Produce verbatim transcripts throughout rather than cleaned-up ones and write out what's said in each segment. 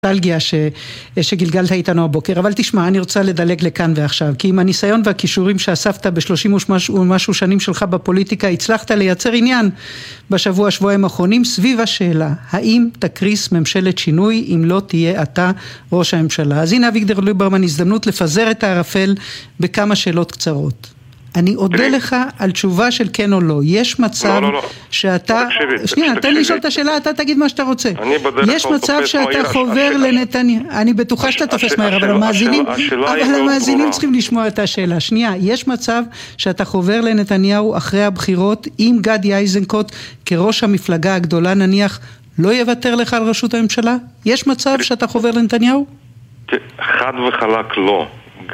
נוסטלגיה ש... שגלגלת איתנו הבוקר, אבל תשמע, אני רוצה לדלג לכאן ועכשיו, כי עם הניסיון והכישורים שאספת בשלושים ומשהו שנים שלך בפוליטיקה, הצלחת לייצר עניין בשבוע שבועיים האחרונים סביב השאלה, האם תקריס ממשלת שינוי אם לא תהיה אתה ראש הממשלה? אז הנה אביגדור ליברמן, הזדמנות לפזר את הערפל בכמה שאלות קצרות. אני אודה לך על תשובה של כן או לא. יש מצב לא, לא, לא. שאתה... תקשיבי, שנייה, תן לי לשאול את השאלה, אתה תגיד מה שאתה רוצה. יש מצב שאתה חובר לנתניהו... אני בטוחה שאתה תופס מהר, אבל המאזינים... אבל המאזינים צריכים לשמוע את השאלה. שנייה, יש מצב שאתה חובר לנתניהו אחרי הבחירות, אם גדי איזנקוט כראש המפלגה הגדולה נניח לא יוותר לך על ראשות הממשלה? יש מצב שאתה חובר לנתניהו? חד וחלק לא.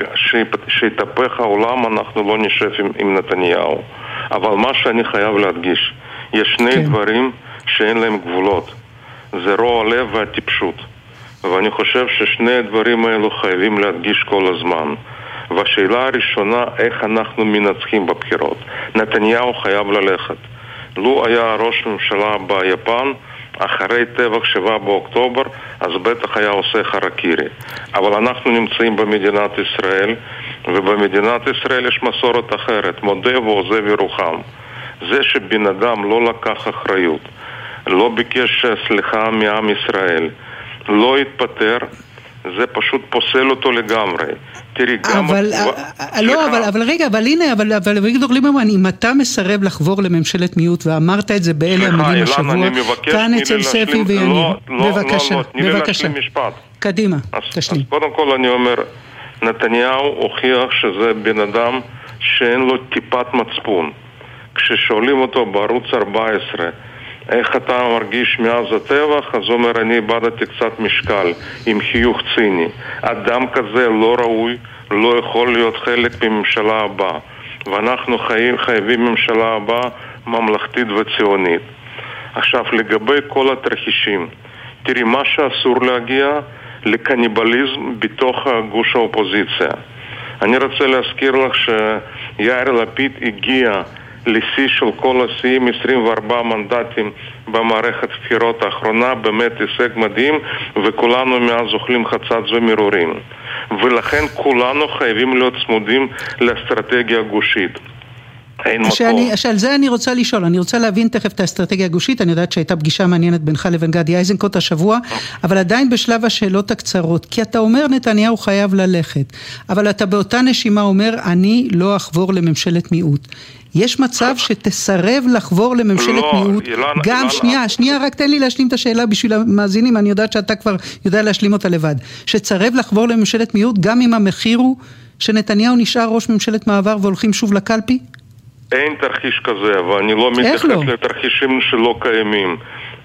שיתהפך העולם אנחנו לא נשב עם, עם נתניהו. אבל מה שאני חייב להדגיש, יש שני כן. דברים שאין להם גבולות, זה רוע לב והטיפשות, ואני חושב ששני הדברים האלו חייבים להדגיש כל הזמן. והשאלה הראשונה, איך אנחנו מנצחים בבחירות. נתניהו חייב ללכת. לו היה ראש ממשלה ביפן אחרי טבח שבעה באוקטובר, אז בטח היה עושה חרקירי. אבל אנחנו נמצאים במדינת ישראל, ובמדינת ישראל יש מסורת אחרת, מודה ועוזב ירוחם. זה שבן אדם לא לקח אחריות, לא ביקש סליחה מעם ישראל, לא התפטר, זה פשוט פוסל אותו לגמרי. תראי, גם... אבל, לא, אבל, אבל רגע, אבל הנה, אבל, אבל אביגדור ליברמן, אם אתה מסרב לחבור לממשלת מיעוט, ואמרת את זה באלה המילים השבוע, כאן אצל ספי ויניב, בבקשה, בבקשה. קדימה, תשלים. אז קודם כל אני אומר, נתניהו הוכיח שזה בן אדם שאין לו טיפת מצפון. כששואלים אותו בערוץ ארבע עשרה, איך אתה מרגיש מאז הטבח? אז הוא אומר, אני איבדתי קצת משקל, עם חיוך ציני. אדם כזה לא ראוי, לא יכול להיות חלק מממשלה הבאה. ואנחנו חיים, חייבים ממשלה הבאה ממלכתית וציונית. עכשיו, לגבי כל התרחישים, תראי, מה שאסור להגיע לקניבליזם בתוך גוש האופוזיציה. אני רוצה להזכיר לך שיאיר לפיד הגיע לשיא של כל השיאים, עשרים וארבעה מנדטים במערכת בחירות האחרונה, באמת הישג מדהים, וכולנו מאז אוכלים חצץ ומרורים. ולכן כולנו חייבים להיות צמודים לאסטרטגיה גושית. שאני, שעל זה אני רוצה לשאול, אני רוצה להבין תכף את האסטרטגיה הגושית, אני יודעת שהייתה פגישה מעניינת בינך לבין גדי איזנקוט השבוע, אבל עדיין בשלב השאלות הקצרות, כי אתה אומר נתניהו חייב ללכת, אבל אתה באותה נשימה אומר, אני לא אחבור לממשלת מיעוט. יש מצב שתסרב לחבור לממשלת לא, מיעוט, אילן, גם אילן, שנייה, אילן. שנייה, רק תן לי להשלים את השאלה בשביל המאזינים, אני יודעת שאתה כבר יודע להשלים אותה לבד, שתסרב לחבור לממשלת מיעוט, גם אם המחיר הוא שנתניהו נשאר ראש ממשלת מעבר והולכים שוב לקלפי? אין תרחיש כזה, ואני לא מתייחס לא? לתרחישים שלא קיימים.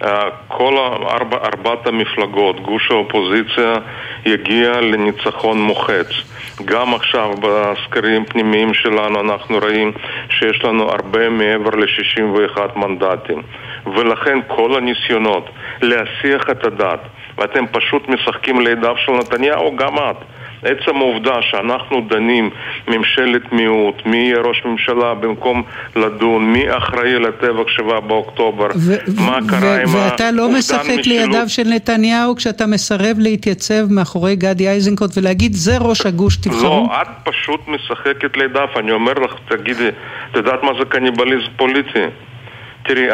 כל ארבע, ארבעת המפלגות, גוש האופוזיציה, יגיע לניצחון מוחץ. גם עכשיו בסקרים פנימיים שלנו אנחנו רואים שיש לנו הרבה מעבר ל-שישים ואחד מנדטים. ולכן כל הניסיונות להסיח את הדעת, ואתם פשוט משחקים לידיו של נתניהו, גם את. עצם העובדה שאנחנו דנים ממשלת מיעוט, מי יהיה ראש ממשלה במקום לדון, מי אחראי לטבח שבעה באוקטובר, מה קרה עם ואתה לא משחק לידיו של נתניהו כשאתה מסרב להתייצב מאחורי גדי איזנקוט ולהגיד זה ראש הגוש תבחרו? לא, את פשוט משחקת לידיו. אני אומר לך, תגידי, את יודעת מה זה קניבליזם פוליטי? תראי,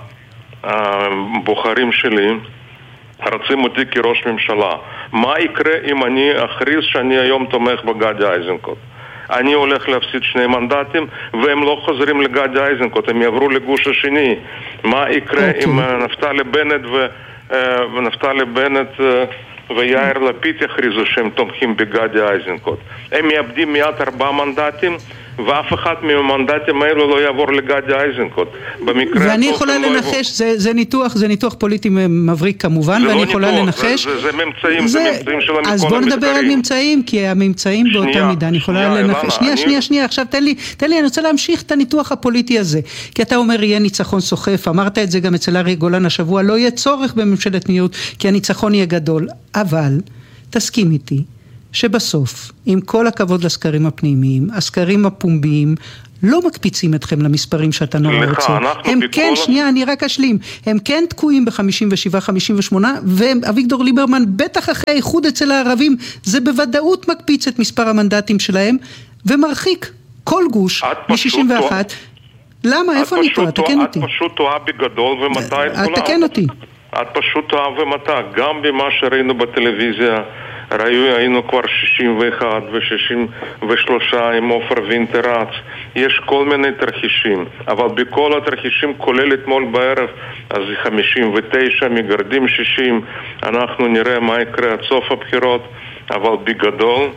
הבוחרים שלי רצים אותי כראש ממשלה. מה יקרה אם אני אכריז שאני היום תומך בגדי איזנקוט? אני הולך להפסיד שני מנדטים והם לא חוזרים לגדי איזנקוט, הם יעברו לגוש השני. מה יקרה okay. אם נפתלי בנט ו... ונפתלי בנט ויאיר לפיד יכריזו שהם תומכים בגדי איזנקוט? הם יאבדים מיד ארבעה מנדטים ואף אחד מהמנדטים האלו לא יעבור לגדי איזנקוט. ואני יכולה לנחש, זה, זה ניתוח, זה ניתוח פוליטי מבריק כמובן, ואני לא יכולה ניתוח, לנחש. זה, זה, זה ממצאים, זה, זה ממצאים של המקום. אז בוא נדבר על ממצאים, כי הממצאים באותה מידה, אני יכולה לנחש. שנייה, אני... שנייה, שנייה, עכשיו תן לי, תן לי, אני רוצה להמשיך את הניתוח הפוליטי הזה. כי אתה אומר, יהיה ניצחון סוחף, אמרת את זה גם אצל אריה גולן השבוע, לא יהיה צורך בממשלת מיעוט, כי הניצחון יהיה גדול. אבל, תסכים איתי, שבסוף, עם כל הכבוד לסקרים הפנימיים, הסקרים הפומביים לא מקפיצים אתכם למספרים שאתה נורא לך, רוצה. הם כן, הש... שנייה, אני רק אשלים, הם כן תקועים ב-חמישים ושבע חמישים ושמונה, ואביגדור ליברמן, בטח אחרי איחוד אצל הערבים, זה בוודאות מקפיץ את מספר המנדטים שלהם, ומרחיק כל גוש מ-שישים ואחת. למה? איפה אני טועה? תקן אותי. את פשוט טועה בגדול ומטה את כולם. תקן אותי. את פשוט טועה ומטה. גם במה שראינו בטלוויזיה, ראינו, היינו כבר שישים ואחת ו-שישים ושלוש עם עופר וינטרץ. יש כל מיני תרחישים, אבל בכל התרחישים, כולל אתמול בערב, אז חמישים ותשע, מגרדים שישים, אנחנו נראה מה יקרה עד סוף הבחירות, אבל בגדול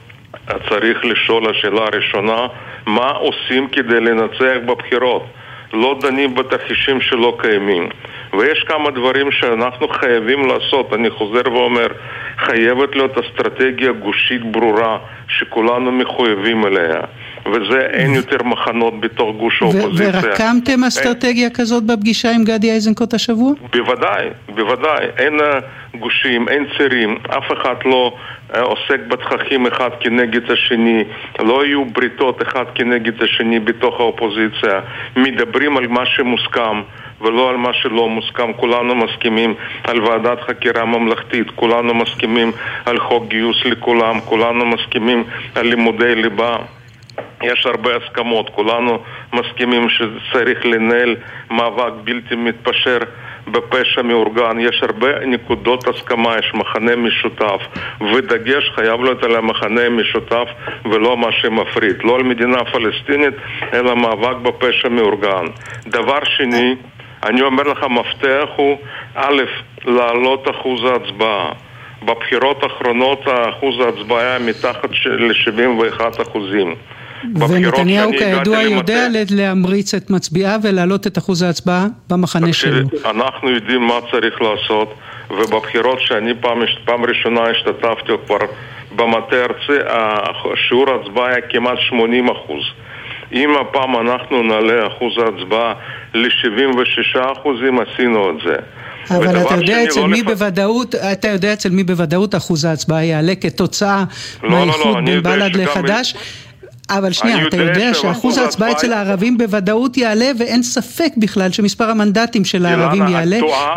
צריך לשאול השאלה הראשונה, מה עושים כדי לנצח בבחירות? לא דנים בתרחישים שלא קיימים. ויש כמה דברים שאנחנו חייבים לעשות. אני חוזר ואומר, חייבת להיות אסטרטגיה גושית ברורה שכולנו מחויבים אליה, וזה אין יותר מחנות בתוך גוש האופוזיציה. ורקמתם אסטרטגיה כזאת בפגישה עם גדי איזנקוט השבוע? בוודאי, בוודאי. אין גושים, אין צירים, אף אחד לא עוסק בתככים אחד כנגד השני, לא יהיו בריתות אחד כנגד השני בתוך האופוזיציה, מדברים על מה שמוסכם ולא על מה שלא מוסכם. כולנו מסכימים על ועדת חקירה ממלכתית, כולנו מסכימים על חוק גיוס לכולם, כולנו מסכימים על לימודי ליבה. יש הרבה הסכמות, כולנו מסכימים שצריך לנהל מאבק בלתי מתפשר בפשע מאורגן. יש הרבה נקודות הסכמה, יש מחנה משותף, ודגש חייב להיות על המחנה המשותף ולא מה שמפריד, לא על מדינה פלסטינית אלא מאבק בפשע מאורגן. דבר שני, אני אומר לך, מפתח הוא א', להעלות אחוז ההצבעה. בבחירות האחרונות אחוז ההצבעה היה מתחת ל-שבעים ואחד אחוזים. ונתניהו כידוע יודע להמריץ את מצביעה ולהעלות את אחוז ההצבעה במחנה שלו. אנחנו יודעים מה צריך לעשות, ובבחירות שאני פעם, פעם ראשונה השתתפתי כבר במטה ארצי, שיעור ההצבעה היה כמעט שמונים אחוז. אם הפעם אנחנו נעלה אחוז ההצבעה ל-שבעים ושישה אחוזים, עשינו את זה. אבל אתה יודע אצל מי בוודאות, אתה יודע אצל מי בוודאות אחוז ההצבעה יעלה כתוצאה מהאיחוד בין בל"ד לחד"ש? אבל שנייה, אתה יודע שאחוז ההצבעה אצל הערבים בוודאות יעלה, ואין ספק בכלל שמספר המנדטים של הערבים יעלה.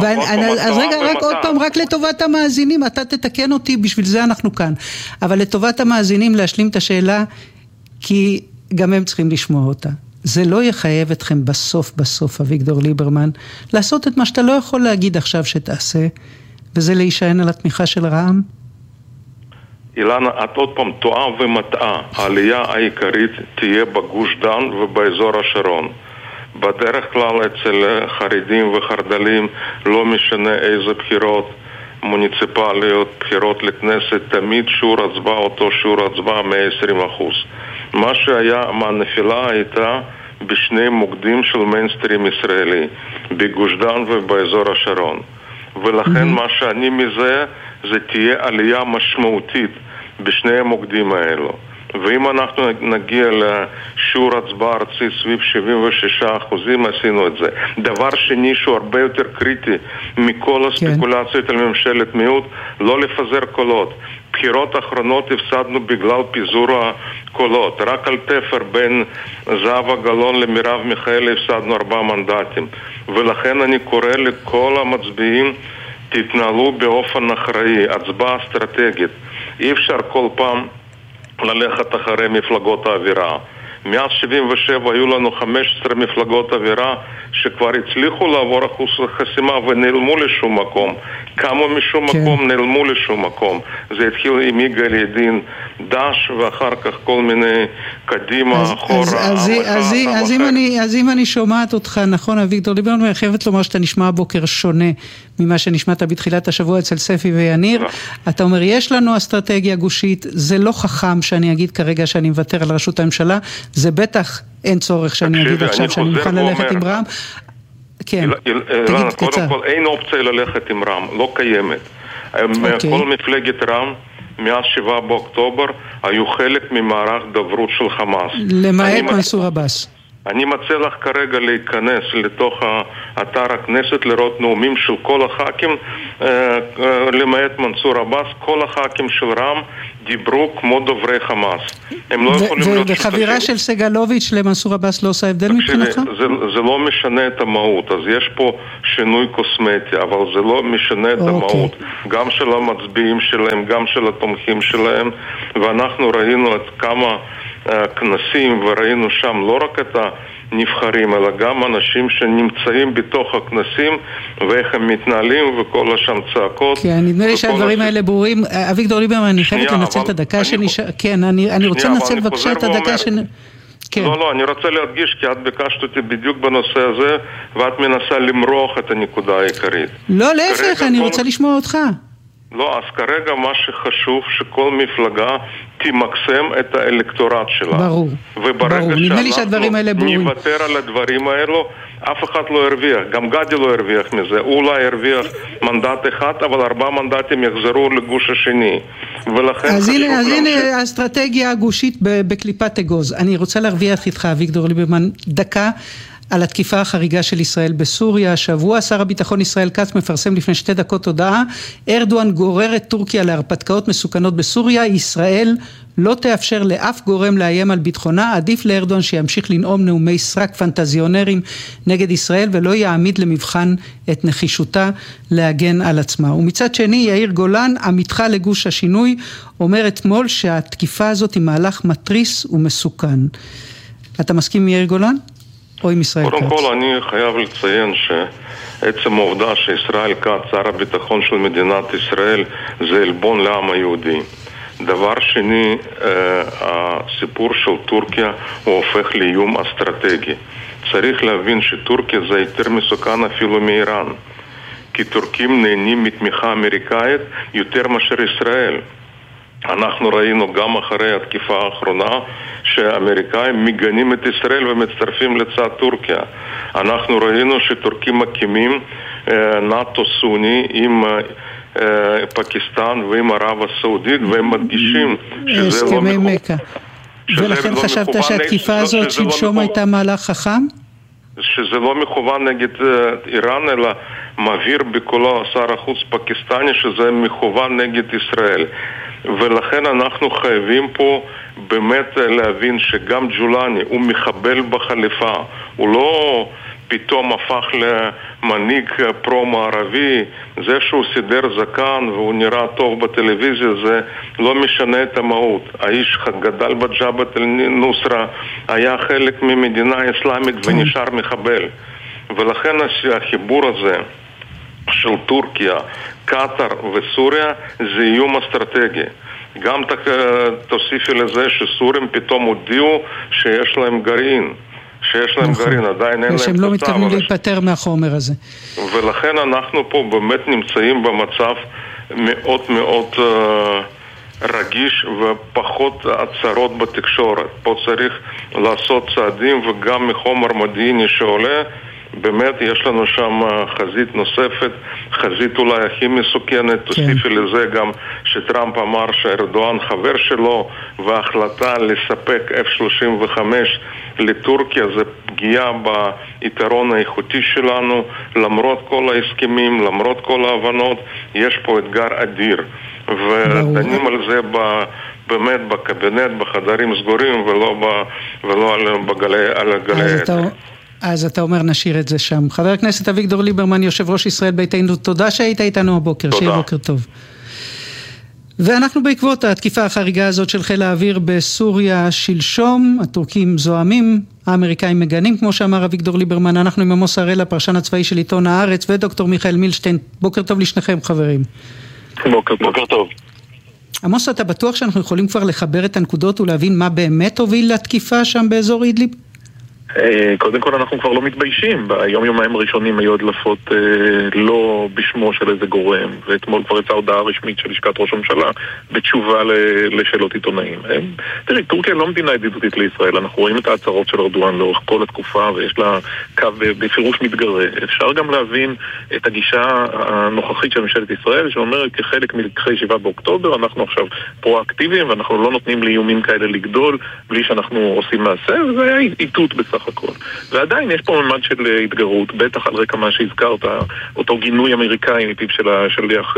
אז רגע, רק עוד פעם, רק לטובת המאזינים, אתה תתקן אותי, בשביל זה אנחנו כאן. אבל לטובת המאזינים להשלים את השאלה, כי גם הם צריכים לשמוע אותה. זה לא יחייב אתכם בסוף בסוף, אביגדור ליברמן, לעשות את מה שאתה לא יכול להגיד עכשיו שתעשה, וזה להישען על התמיכה של רע"מ? אילנה, את עוד פעם טועה ומטעה. העלייה העיקרית תהיה בגוש דן ובאזור השרון. בדרך כלל אצל חרדים וחרדלים, לא משנה איזה בחירות מוניציפליות, בחירות לכנסת, תמיד שיעור הצבעה אותו שיעור הצבעה מאה ועשרים אחוז. מה שהיה מהנפילה הייתה בשני מוקדים של מיינסטרים ישראלי, בגוש דן ובאזור השרון. ולכן מה שאני מזה, זה תהיה עלייה משמעותית בשני המוקדים האלו. ואם אנחנו נגיע לשיעור הצבעה ארצי סביב שבעים ושישה אחוזים, עשינו את זה. דבר שני שהוא הרבה יותר קריטי מכל הספקולציות על ממשלת מיעוט, לא לפזר קולות. בחירות האחרונות הפסדנו בגלל פיזור הקולות. רק על תפר בין זהבה גלאון למירב מיכאלי הפסדנו ארבעה מנדטים. ולכן אני קורא לכל המצביעים, תתנהלו באופן אחראי, הצבעה אסטרטגית. אי אפשר כל פעם ללכת אחרי מפלגות האווירה. מאז שבעים ושבע היו לנו חמש עשרה מפלגות אווירה שכבר הצליחו לעבור אחוז החסימה ונעלמו לשום מקום. כמה משום כן. מקום נעלמו לשום מקום. זה התחיל עם יגאל ידין, דש, ואחר כך כל מיני קדימה, אז, אחורה. אז, אז, המחר, אז, אז, אם אני, אז אם אני שומעת אותך, נכון, אביגדור ליברמן, אני חייבת לומר שאתה נשמע הבוקר שונה ממה שנשמעת בתחילת השבוע אצל ספי ויניר. אתה אומר, יש לנו אסטרטגיה גושית, זה לא חכם שאני אגיד כרגע שאני מוותר על ראשות הממשלה, זה בטח אין צורך שאני אגיד עכשיו שאני מוכן ללכת עם רע"מ. כן, תגיד קצר. קודם כל, אין אופציה ללכת עם רע"מ, לא קיימת. כל מפלגת רע"מ, מאז שבעה באוקטובר, היו חלק ממערך דוברות של חמאס. למעט מנסור עבאס. אני מציע לך כרגע להיכנס לתוך אתר הכנסת, לראות נאומים של כל הח"כים למעט מנסור עבאס, כל הח"כים של רע"מ דיברו כמו דוברי חמאס. הם לא יכולים להיות שותפים. וחבירה של סגלוביץ' למנסור עבאס לא עושה הבדל מבחינתך? זה לא משנה את המהות, אז יש פה שינוי קוסמטי, אבל זה לא משנה את המהות. גם של המצביעים שלהם, גם של התומכים שלהם, ואנחנו ראינו את כמה כנסים, וראינו שם לא רק את ה... נבחרים, אלא גם אנשים שנמצאים בתוך הכנסים ואיך הם מתנהלים וכל השם צעקות. כן, נדמה לי שהדברים האלה ברורים. אביגדור ליברמן, אני חייבת לנצל את הדקה שנשאר. כן, אני רוצה לנצל בבקשה את הדקה שנשאר. לא, לא, אני רוצה להדגיש, כי את ביקשת אותי בדיוק בנושא הזה, ואת מנסה למרוח את הנקודה העיקרית. לא, להפך, אני רוצה לשמוע אותך. לא, אז כרגע מה שחשוב שכל מפלגה תמקסם את האלקטורט שלה. ברור, ברור. נדמה לי שהדברים האלה ברורים. נוותר על הדברים האלו, אף אחד לא הרוויח. גם גדי לא הרוויח מזה. אולי הרוויח מנדט אחד, אבל ארבעה מנדטים יחזרו לגוש השני. ולכן אז הנה, אז הנה האסטרטגיה הגושית בקליפת אגוז. אני רוצה להרוויח איתך, אביגדור ליברמן, דקה. על התקיפה החריגה של ישראל בסוריה. השבוע שר הביטחון ישראל כץ מפרסם לפני שתי דקות הודעה, ארדואן גורר את טורקיה להרפתקאות מסוכנות בסוריה, ישראל לא תאפשר לאף גורם לאיים על ביטחונה, עדיף לארדואן שימשיך לנאום נאומי סרק פנטזיונרים נגד ישראל ולא יעמיד למבחן את נחישותה להגן על עצמה. ומצד שני יאיר גולן, עמיתך לגוש השינוי, אומר אתמול שהתקיפה הזאת היא מהלך מטריס ומסוכן. אתה מסכים עם יאיר גולן? קודם כל אני חייב לציין שעצם העובדה שישראל כץ, שר הביטחון של מדינת ישראל, זה עלבון לעם היהודי. דבר שני, הסיפור של טורקיה הוא הופך לאיום אסטרטגי. צריך להבין שטורקיה זה יותר מסוכן אפילו מאיראן, כי טורקים נהנים מתמיכה אמריקאית יותר מאשר ישראל. אנחנו ראינו גם אחרי התקיפה האחרונה שהאמריקאים מגנים את ישראל ומצטרפים לצד טורקיה. אנחנו ראינו שטורקים מקימים אה, נאטו סוני עם אה, פקיסטן ועם ערב הסעודית, והם מדגישים שזה לא מכוון. ולכן חשבת שהתקיפה הזאת שלשום הייתה מהלך חכם? שזה לא מכוון נגד איראן, אלא מעביר בקולו שר החוץ פקיסטני שזה מכוון נגד ישראל. ולכן אנחנו חייבים פה באמת להבין שגם ג'ולני הוא מחבל בחליפה, הוא לא פתאום הפך למנהיג פרו-מערבי. זה שהוא סידר זקן והוא נראה טוב בטלוויזיה זה לא משנה את המהות. האיש גדל בג'בהת אל-נוסרה, היה חלק ממדינה אסלאמית ונשאר מחבל. ולכן החיבור הזה של טורקיה, קטר וסוריה זה איום אסטרטגי. גם תוסיפי לזה שסורים פתאום הודיעו שיש להם גרעין, שיש להם נכון. גרעין, עדיין אין להם ושהם לא מתכוונים להיפטר מהחומר הזה. ולכן אנחנו פה באמת נמצאים במצב מאוד מאוד uh, רגיש ופחות הצהרות בתקשורת. פה צריך לעשות צעדים, וגם מחומר מודיעיני שעולה באמת יש לנו שם חזית נוספת, חזית אולי הכי מסוכנת. כן. תוסיפי לזה גם שטראמפ אמר שארדואן חבר שלו, וההחלטה לספק אף שלושים וחמש לטורקיה זה פגיעה ביתרון האיכותי שלנו. למרות כל ההסכמים, למרות כל ההבנות, יש פה אתגר אדיר, ודנים על זה ב... באמת בקבינט, בחדרים סגורים, ולא, ב... ולא על, בגלי... על הגלי... אתה... אז אתה אומר נשאיר את זה שם. חבר הכנסת אביגדור ליברמן, יושב ראש ישראל ביתנו, תודה שהיית איתנו הבוקר, שיהיה בוקר טוב. ואנחנו בעקבות התקיפה החריגה הזאת של חיל האוויר בסוריה שלשום, הטורקים זועמים, האמריקאים מגנים, כמו שאמר אביגדור ליברמן. אנחנו עם עמוס הראל, הפרשן הצבאי של עיתון הארץ, ודוקטור מיכאל מילשטיין. בוקר טוב לשניכם חברים. בוקר, בוקר טוב. עמוס, אתה בטוח שאנחנו יכולים כבר לחבר את הנקודות ולהבין מה באמת הוביל לתקיפה שם באזור אידליב? קודם כל אנחנו כבר לא מתביישים. ביום יומיים הראשונים היו הדלפות לא בשמו של איזה גורם, ואתמול כבר יצאה הודעה רשמית של לשכת ראש הממשלה בתשובה לשאלות עיתונאים. תראי, טורקיה לא מדינה ידידותית לישראל. אנחנו רואים את ההצהרות של ארדואן לאורך כל התקופה, ויש לה קו בפירוש מתגרה. אפשר גם להבין את הגישה הנוכחית של ממשלת ישראל, שאומרת כחלק מלקחי שבעה באוקטובר אנחנו עכשיו פרואקטיביים, ואנחנו לא נותנים לאיומים כאלה לגדול בלי שאנחנו עושים מעשה, וזה היה איתות בסך בסך הכל. ועדיין יש פה ממד של התגרות, בטח על רקע מה שהזכרת, אותו גינוי אמריקאי מפיו של השליח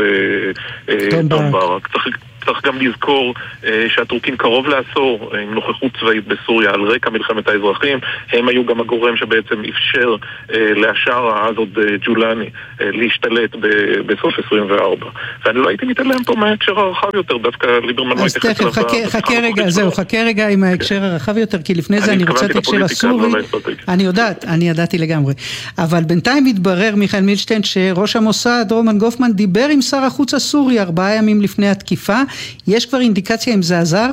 דון ברק. צריך צריך גם לזכור אה, שהטורקים קרוב לעשור אה, עם נוכחות צבאית בסוריה על רקע מלחמת האזרחים. הם היו גם הגורם שבעצם אפשר אה, לאשר אז עוד אה, ג'ולני אה, להשתלט ב- בסוף עשרים וארבע. ואני לא הייתי מתעלם פה מההקשר הרחב יותר, דווקא ליברמן אז תכף, חכה, חכה רגע, זהו, חכה רגע עם ההקשר הרחב יותר, כי לפני זה אני רוצה את ההקשר הסורי. אני יודעת, אני ידעתי לגמרי. אבל בינתיים מתברר, מיכאל מילשטיין, שראש המוסד, רומן גופמן, דיבר עם שר החוץ הסורי ארבעה ימים לפני התקיפה. יש כבר אינדיקציה אם זה עזר?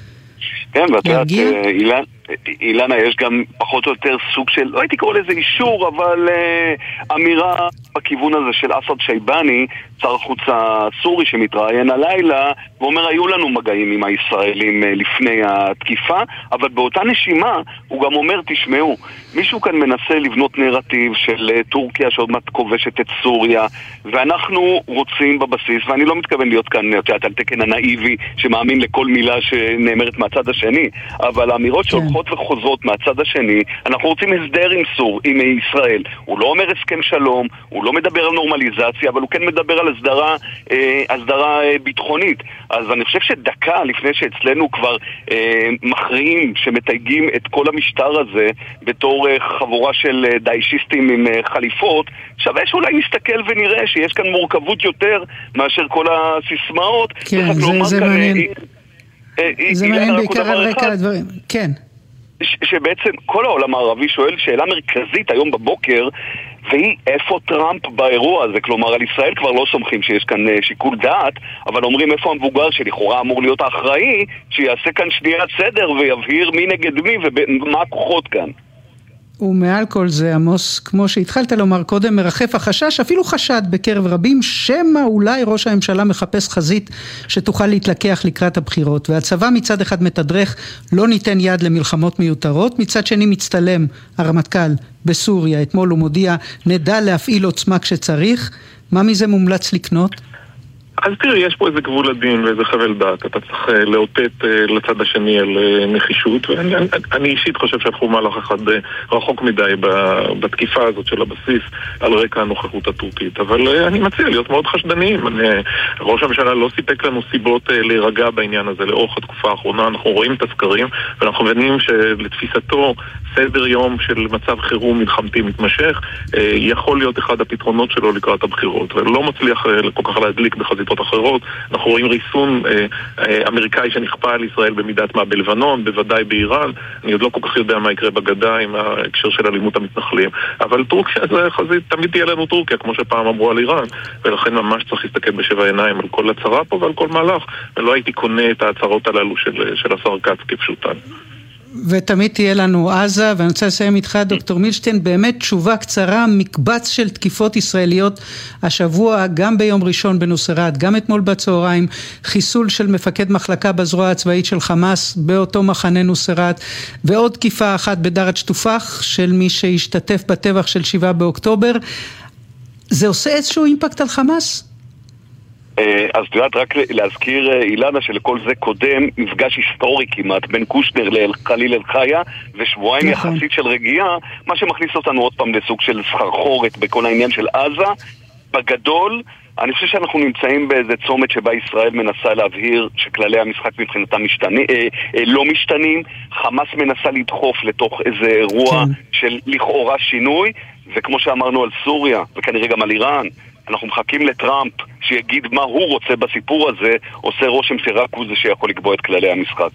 כן, ואת יודעת, אילן, אילנה, יש גם פחות או יותר סוג של, לא הייתי קורא לזה אישור, אבל uh, אמירה בכיוון הזה של אסד שייבני, שר החוץ הסורי שמתראיין הלילה, ואומר, היו לנו מגעים עם הישראלים uh, לפני התקיפה, אבל באותה נשימה הוא גם אומר, תשמעו, מישהו כאן מנסה לבנות נרטיב של uh, טורקיה שעוד מעט כובשת את סוריה, ואנחנו רוצים בבסיס, ואני לא מתכוון להיות כאן, יודעת, על תקן הנאיבי שמאמין לכל מילה שנאמרת מהצד השני, אבל האמירות שהולכות וחוזרות מהצד השני, אנחנו רוצים הסדר עם סור, עם ישראל. הוא לא אומר הסכם שלום, הוא לא מדבר על נורמליזציה, אבל הוא כן מדבר על הסדרה, אה, הסדרה אה, ביטחונית. אז אני חושב שדקה לפני שאצלנו כבר אה, מכריעים שמתייגים את כל המשטר הזה בתור אה, חבורה של אה, דיישיסטים עם אה, חליפות, שווה שאולי נסתכל ונראה שיש כאן מורכבות יותר מאשר כל הסיסמאות. כן, זה, זה מעניין. אה, אה, זה מעניין בעיקר על רקע הדברים. כן. שבעצם כל העולם הערבי שואל שאלה מרכזית היום בבוקר, והיא איפה טראמפ באירוע הזה? כלומר, על ישראל כבר לא סומכים שיש כאן שיקול דעת, אבל אומרים איפה המבוגר שלכאורה אמור להיות האחראי, שיעשה כאן שנייה סדר ויבהיר מי נגד מי ומה הכוחות כאן. ומעל כל זה, עמוס, כמו שהתחלת לומר קודם, מרחף החשש, אפילו חשד בקרב רבים, שמא אולי ראש הממשלה מחפש חזית שתוכל להתלקח לקראת הבחירות. והצבא מצד אחד מתדרך, לא ניתן יד למלחמות מיותרות, מצד שני מצטלם הרמטכ"ל בסוריה, אתמול הוא מודיע, נדע להפעיל עוצמה כשצריך. מה מזה מומלץ לקנות? אז תראי, יש פה איזה גבול הדין ואיזה חבל דעת. אתה צריך לאותת לצד השני על נחישות, ואני אני, אני אישית חושב שהלכו מהלך אחד רחוק מדי בתקיפה הזאת של הבסיס על רקע הנוכחות הטורקית. אבל אני מציע להיות מאוד חשדניים. אני, ראש הממשלה לא סיפק לנו סיבות להירגע בעניין הזה לאורך התקופה האחרונה. אנחנו רואים את הסקרים, ואנחנו מבינים שלתפיסתו סדר יום של מצב חירום מלחמתי מתמשך יכול להיות אחד הפתרונות שלו לקראת הבחירות, ולא מצליח כל כך להדליק בחזיתות אחרות. אנחנו רואים ריסון אה, אה, אמריקאי שנכפה על ישראל במידת מה בלבנון, בוודאי באיראן. אני עוד לא כל כך יודע מה יקרה בגדה עם ההקשר של אלימות המתנחלים, אבל טורקיה זה חזית, תמיד תהיה לנו טורקיה, כמו שפעם אמרו על איראן, ולכן ממש צריך להסתכל בשבע עיניים על כל הצהרה פה ועל כל מהלך, ולא הייתי קונה את ההצהרות הללו של, של השר כץ כפשוטן. ותמיד תהיה לנו עזה, ואני רוצה לסיים איתך דוקטור מילשטיין, באמת תשובה קצרה, מקבץ של תקיפות ישראליות השבוע, גם ביום ראשון בנוסרת, גם אתמול בצהריים, חיסול של מפקד מחלקה בזרוע הצבאית של חמאס באותו מחנה נוסרת, ועוד תקיפה אחת בדרת שטופח של מי שהשתתף בטבח של שבעה באוקטובר. זה עושה איזשהו אימפקט על חמאס? אז תיודעת, רק להזכיר אילנה שלכל זה קודם מפגש היסטורי כמעט בין קושנר לחליל אל-חיה ושבועיים יחסית של רגיעה, מה שמכניס אותנו עוד פעם לסוג של סחרחורת בכל העניין של עזה. בגדול אני חושב שאנחנו נמצאים באיזה צומת שבה ישראל מנסה להבהיר שכללי המשחק מבחינתם משתנים, אה, אה, לא משתנים. חמאס מנסה לדחוף לתוך איזה אירוע כן. של לכאורה שינוי, וכמו שאמרנו על סוריה וכנראה גם על איראן, אנחנו מחכים לטראמפ שיגיד מה הוא רוצה בסיפור הזה, עושה רושם שרק הוא זה שיכול לקבוע את כללי המשחק.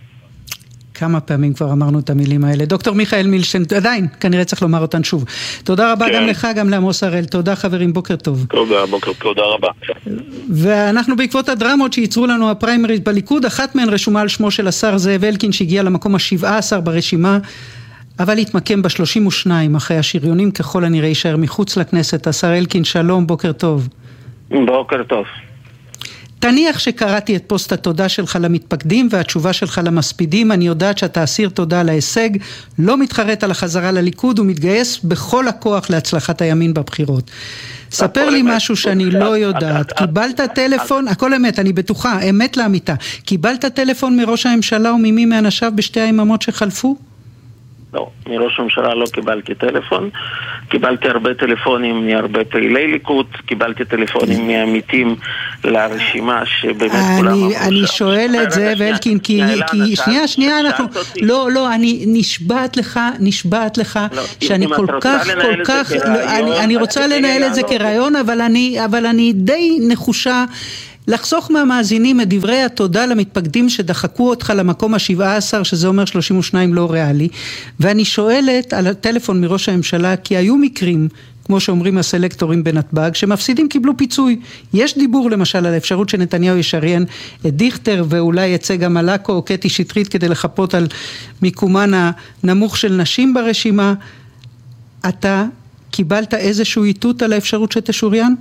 כמה פעמים כבר אמרנו את המילים האלה. דוקטור מיכאל מילשטיין, עדיין, כנראה צריך לומר אותן שוב. תודה רבה כן. גם לך, גם לעמוס הראל. תודה חברים, בוקר טוב. תודה, בוקר טוב. תודה רבה. ואנחנו בעקבות הדרמות שייצרו לנו הפריימריז בליכוד, אחת מהן רשומה על שמו של השר זאב אלקין, שהגיע למקום ה-שבעה עשר ברשימה, אבל התמקם ב-שלושים ושניים אחרי השריונים, ככל הנראה יישאר מחוץ לכנסת. השר אלקין, שלום, בוקר טוב. בוקר טוב. תניח שקראתי את פוסט התודה שלך למתפקדים והתשובה שלך למספידים, אני יודעת שאתה אסיר תודה על ההישג, לא מתחרט על החזרה לליכוד ומתגייס בכל הכוח להצלחת הימין בבחירות. ספר לי משהו שאני לא יודעת. קיבלת טלפון, הכל אמת, אני בטוחה, אמת לאמיתה. קיבלת טלפון מראש הממשלה וממי מאנשיו בשתי היממות שחלפו? לא, מראש הממשלה לא קיבלתי טלפון, קיבלתי הרבה טלפונים מהרבה פעילי ליכוד, קיבלתי טלפונים מעמיתים לרשימה שבאמת כולם אמרו. אני שואל את זה, ואלקין, כי שנייה, שנייה, אנחנו, לא, לא, אני נשבעת לך, נשבעת לך, שאני כל כך, כל כך, אני רוצה לנהל את זה כרעיון, אבל אני די נחושה, לחסוך מהמאזינים את דברי התודה למתפקדים שדחקו אותך למקום ה-שבעה עשר, שזה אומר שלושים ושניים לא ריאלי, ואני שואלת על הטלפון מראש הממשלה, כי היו מקרים, כמו שאומרים הסלקטורים בנתב"ג, שמפסידים קיבלו פיצוי. יש דיבור למשל על האפשרות שנתניהו ישריין את דיכטר, ואולי יצא גם מלאקו או קטי שטרית כדי לחפות על מיקומן הנמוך של נשים ברשימה. אתה קיבלת איזשהו איתות על האפשרות שתשוריין?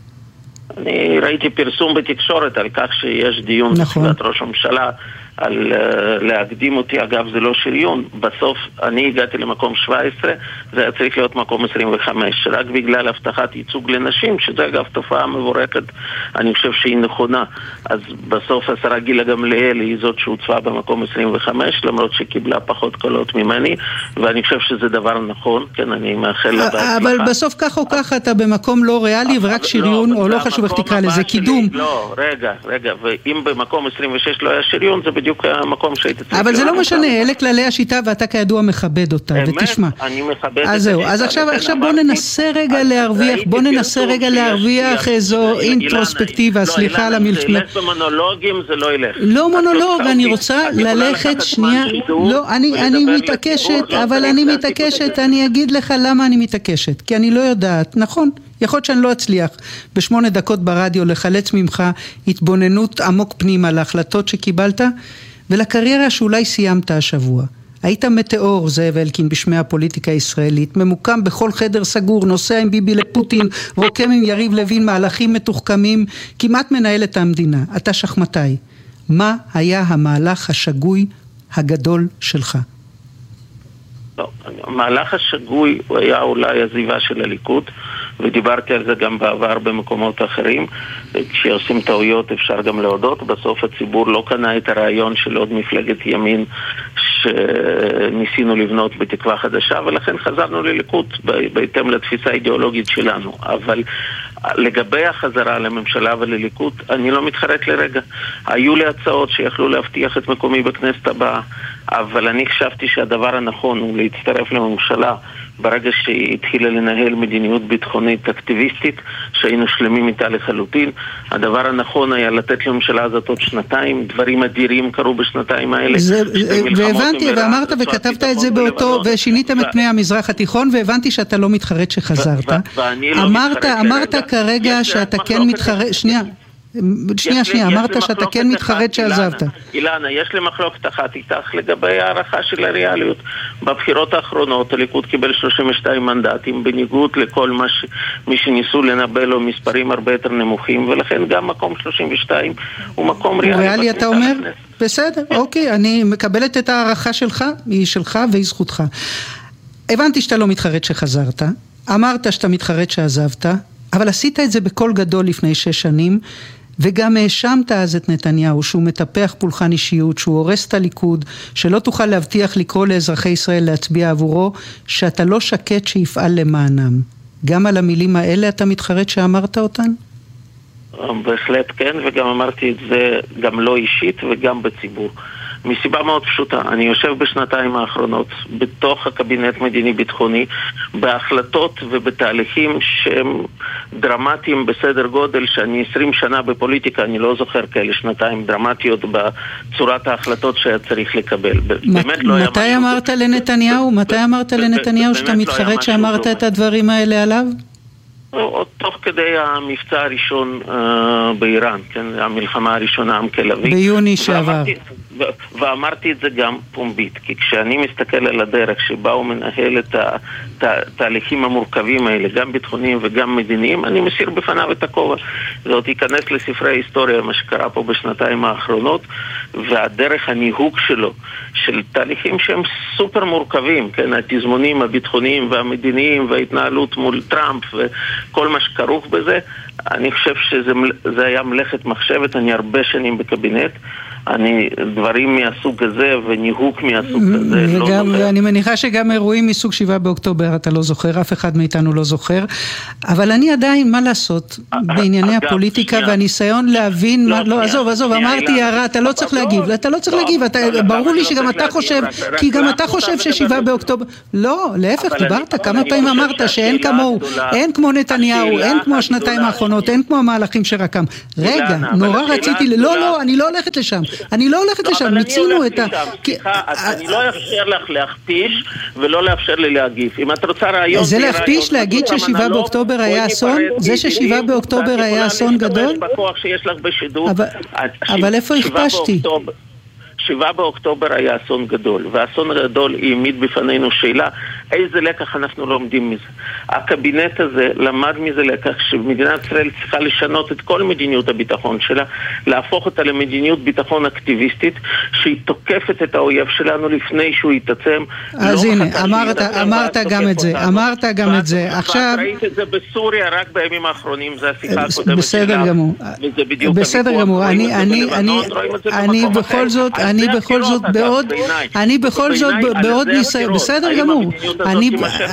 אני ראיתי פרסום בתקשורת על כך שיש דיון בסביבת ראש הממשלה על uh, להקדים אותי. אגב, זה לא שריון. בסוף אני הגעתי למקום שבע עשרה, זה היה צריך להיות מקום עשרים וחמש, רק בגלל הבטחת ייצוג לנשים, שזה אגב תופעה מבורכת, אני חושב שהיא נכונה. אז בסוף השרה גילה גמליאל היא זאת שהוצבה במקום עשרים וחמש, למרות שקיבלה פחות קולות ממני, ואני חושב שזה דבר נכון, כן, אני מאחל לה בהצלחה. אבל בסוף כך או כך אתה במקום לא ריאלי, ורק שריון, או לא חשוב איך תקרא לזה, קידום. לא, רגע, רגע, ואם במקום עשרים ושש לא היה שריון, זה בדיוק המקום שהיית צריך. אבל זה לא משנה, אלה כללי השיטה ואתה כידוע מכבד אותה, ותשמע. אני מכבד. אז זהו, אז עכשיו בוא ננסה רגע להרוויח, בוא ננסה רגע להרוויח איזו אינטרוספקטיבה, סליחה על המלחמה. ילך במונולוגים זה לא ילך. לא מונולוג, אני רוצה ללכת שנייה, לא, אני מתעקשת, אבל אני מתעקשת, אני אגיד לך למה אני מתעקשת, כי אני לא יודעת, נכון? יכול להיות שאני לא אצליח בשמונה דקות ברדיו לחלץ ממך התבוננות עמוק פנימה להחלטות שקיבלת ולקריירה שאולי סיימת השבוע. היית מטאור, זאב אלקין, בשמי הפוליטיקה הישראלית, ממוקם בכל חדר סגור, נוסע עם ביבי לפוטין, רוקם עם יריב לוין, מהלכים מתוחכמים, כמעט מנהל את המדינה. אתה שחמטאי. מה היה המהלך השגוי הגדול שלך? לא, המהלך השגוי הוא היה אולי עזיבה של הליכוד, ודיברתי על זה גם בעבר במקומות אחרים. כשעושים טעויות אפשר גם להודות. בסוף הציבור לא קנה את הרעיון של עוד מפלגת ימין שניסינו לבנות בתקווה חדשה, ולכן חזרנו לליכוד בהתאם לתפיסה האידיאולוגית שלנו. אבל לגבי החזרה לממשלה ולליכוד, אני לא מתחרט לרגע. היו לי הצעות שיכלו להבטיח את מקומי בכנסת הבאה, אבל אני חשבתי שהדבר הנכון הוא להצטרף לממשלה ברגע שהיא התחילה לנהל מדיניות ביטחונית אקטיביסטית, שהיינו שלמים איתה לחלוטין. הדבר הנכון היה לתת לממשלה הזאת עוד שנתיים, דברים אדירים קרו בשנתיים האלה. זה, והבנתי, ואמרת וכתבת את זה באותו, ושיניתם את פני המזרח התיכון, והבנתי שאתה לא מתחרט שחזרת. אמרת, אמרת כרגע שאתה כן מתחרט, שנייה. שנייה, שנייה, אמרת שאתה כן מתחרט שעזבת. אילנה, יש לי מחלוקת אחת איתך לגבי הערכה של הריאליות. בבחירות האחרונות הליכוד קיבל שלושים ושתיים מנדטים, בניגוד לכל מי שניסו לנבא לו מספרים הרבה יותר נמוכים, ולכן גם מקום שלושים ושתיים הוא מקום ריאלי. ריאלי אתה אומר? בסדר, אוקיי, אני מקבלת את הערכה שלך, היא שלך והיא זכותך. הבנתי שאתה לא מתחרט שחזרת, אמרת שאתה מתחרט שעזבת, אבל עשית את זה בכל גדול לפני שש שנים, וגם האשמת אז את נתניהו שהוא מטפח פולחן אישיות, שהוא הורס את הליכוד, שלא תוכל להבטיח לקרוא לאזרחי ישראל להצביע עבורו, שאתה לא שקט שיפעל למענם. גם על המילים האלה אתה מתחרט שאמרת אותן? בהחלט כן, וגם אמרתי את זה גם לא אישית וגם בציבור. מסיבה מאוד פשוטה, אני יושב בשנתיים האחרונות בתוך הקבינט מדיני ביטחוני בהחלטות ובתהליכים שהם דרמטיים בסדר גודל שאני עשרים שנה בפוליטיקה, אני לא זוכר כאלה שנתיים דרמטיות בצורת ההחלטות שהיה צריך לקבל. באמת לא היה משהו. מתי אמרת לנתניהו? מתי אמרת לנתניהו שאתה מתחרט שאמרת את הדברים האלה עליו? עוד תוך כדי המבצע הראשון באיראן, כן, המלחמה הראשונה עם תל אביב. ביוני שעבר. ואמרתי את זה גם פומבית, כי כשאני מסתכל על הדרך שבה הוא מנהל את התהליכים המורכבים האלה, גם ביטחוניים וגם מדיניים, אני מסיר בפניו את הכובע. זאת ייכנס לספרי ההיסטוריה, מה שקרה פה בשנתיים האחרונות, והדרך הניהוג שלו, של תהליכים שהם סופר מורכבים, כן, התזמונים הביטחוניים והמדיניים וההתנהלות מול טראמפ וכל מה שכרוך בזה, אני חושב שזה היה מלאכת מחשבת, אני הרבה שנים בקבינט, אני, דברים מהסוג הזה וניהוג מהסוג הזה לא זוכר. אני מניחה שגם אירועים מסוג שבעה באוקטובר אתה לא זוכר, אף אחד מאיתנו לא זוכר, אבל אני עדיין, מה לעשות, בענייני הפוליטיקה והניסיון להבין, לא, עזוב, עזוב, אמרתי הערה, אתה לא צריך להגיב, אתה לא צריך להגיב, ברור לי שגם אתה חושב, כי גם אתה חושב ששבעה באוקטובר, לא, להפך, דיברת, כמה פעמים אמרת שאין כמוהו, אין כמו נתניהו, אין כמו השנתיים האחרונות, אין כמו המהלכים שרקם. רגע, נורא רציתי, לא, לא, אני לא הולכת לשם, אני לא הולכת לשם, מיצינו את ה... אני לא אפשר לך להכפיש ולא לאפשר לי להגיב. אם את רוצה רעיון... זה להכפיש להגיד ששבעה באוקטובר היה אסון? זה ששבעה באוקטובר היה אסון גדול? אבל איפה הכפשתי? שבעה באוקטובר היה אסון גדול, והאסון הגדול העמיד בפנינו שאלה, איזה לקח אנחנו לומדים מזה. הקבינט הזה למד מזה לקח שמדינת ישראל צריכה לשנות את כל מדיניות הביטחון שלה, להפוך אותה למדיניות ביטחון אקטיביסטית, שהיא תוקפת את האויב שלנו לפני שהוא יתעצם. אז הנה, אמרת, אמרת גם את זה, אמרת גם את זה. עכשיו... ראית את זה בסוריה רק בימים האחרונים, זה השיחה הקודמת שלה. בסדר גמור. בסדר גמור. אני, אני, אני, אני בכל זאת, אני בכל זאת בעוד, אני בכל זאת בעוד ניסיון, בסדר גמור, אני,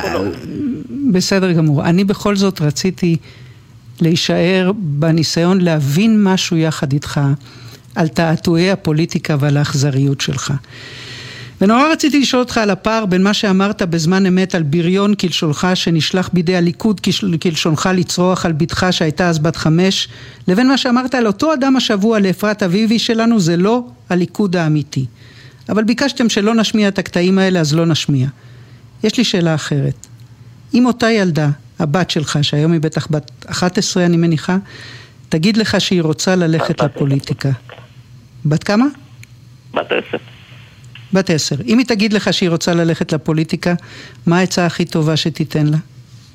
בסדר גמור, אני בכל זאת רציתי להישאר בניסיון להבין משהו יחד איתך על תעתועי הפוליטיקה ועל האכזריות שלך. ונורא רציתי לשאול אותך על הפער בין מה שאמרת בזמן אמת על בריון כלשונך שנשלח בידי הליכוד כלשונך לצרוח על בתך שהייתה אז בת חמש, לבין מה שאמרת על אותו אדם השבוע לאפרת אביבי שלנו, זה לא הליכוד האמיתי. אבל ביקשתם שלא נשמיע את הקטעים האלה, אז לא נשמיע. יש לי שאלה אחרת. אם אותה ילדה, הבת שלך, שהיום היא בטח בת אחת עשרה אני מניחה, תגיד לך שהיא רוצה ללכת לפוליטיקה. בת כמה? בת עשר. בת עשר. אם היא תגיד לך שהיא רוצה ללכת לפוליטיקה, מה העצה הכי טובה שתיתן לה?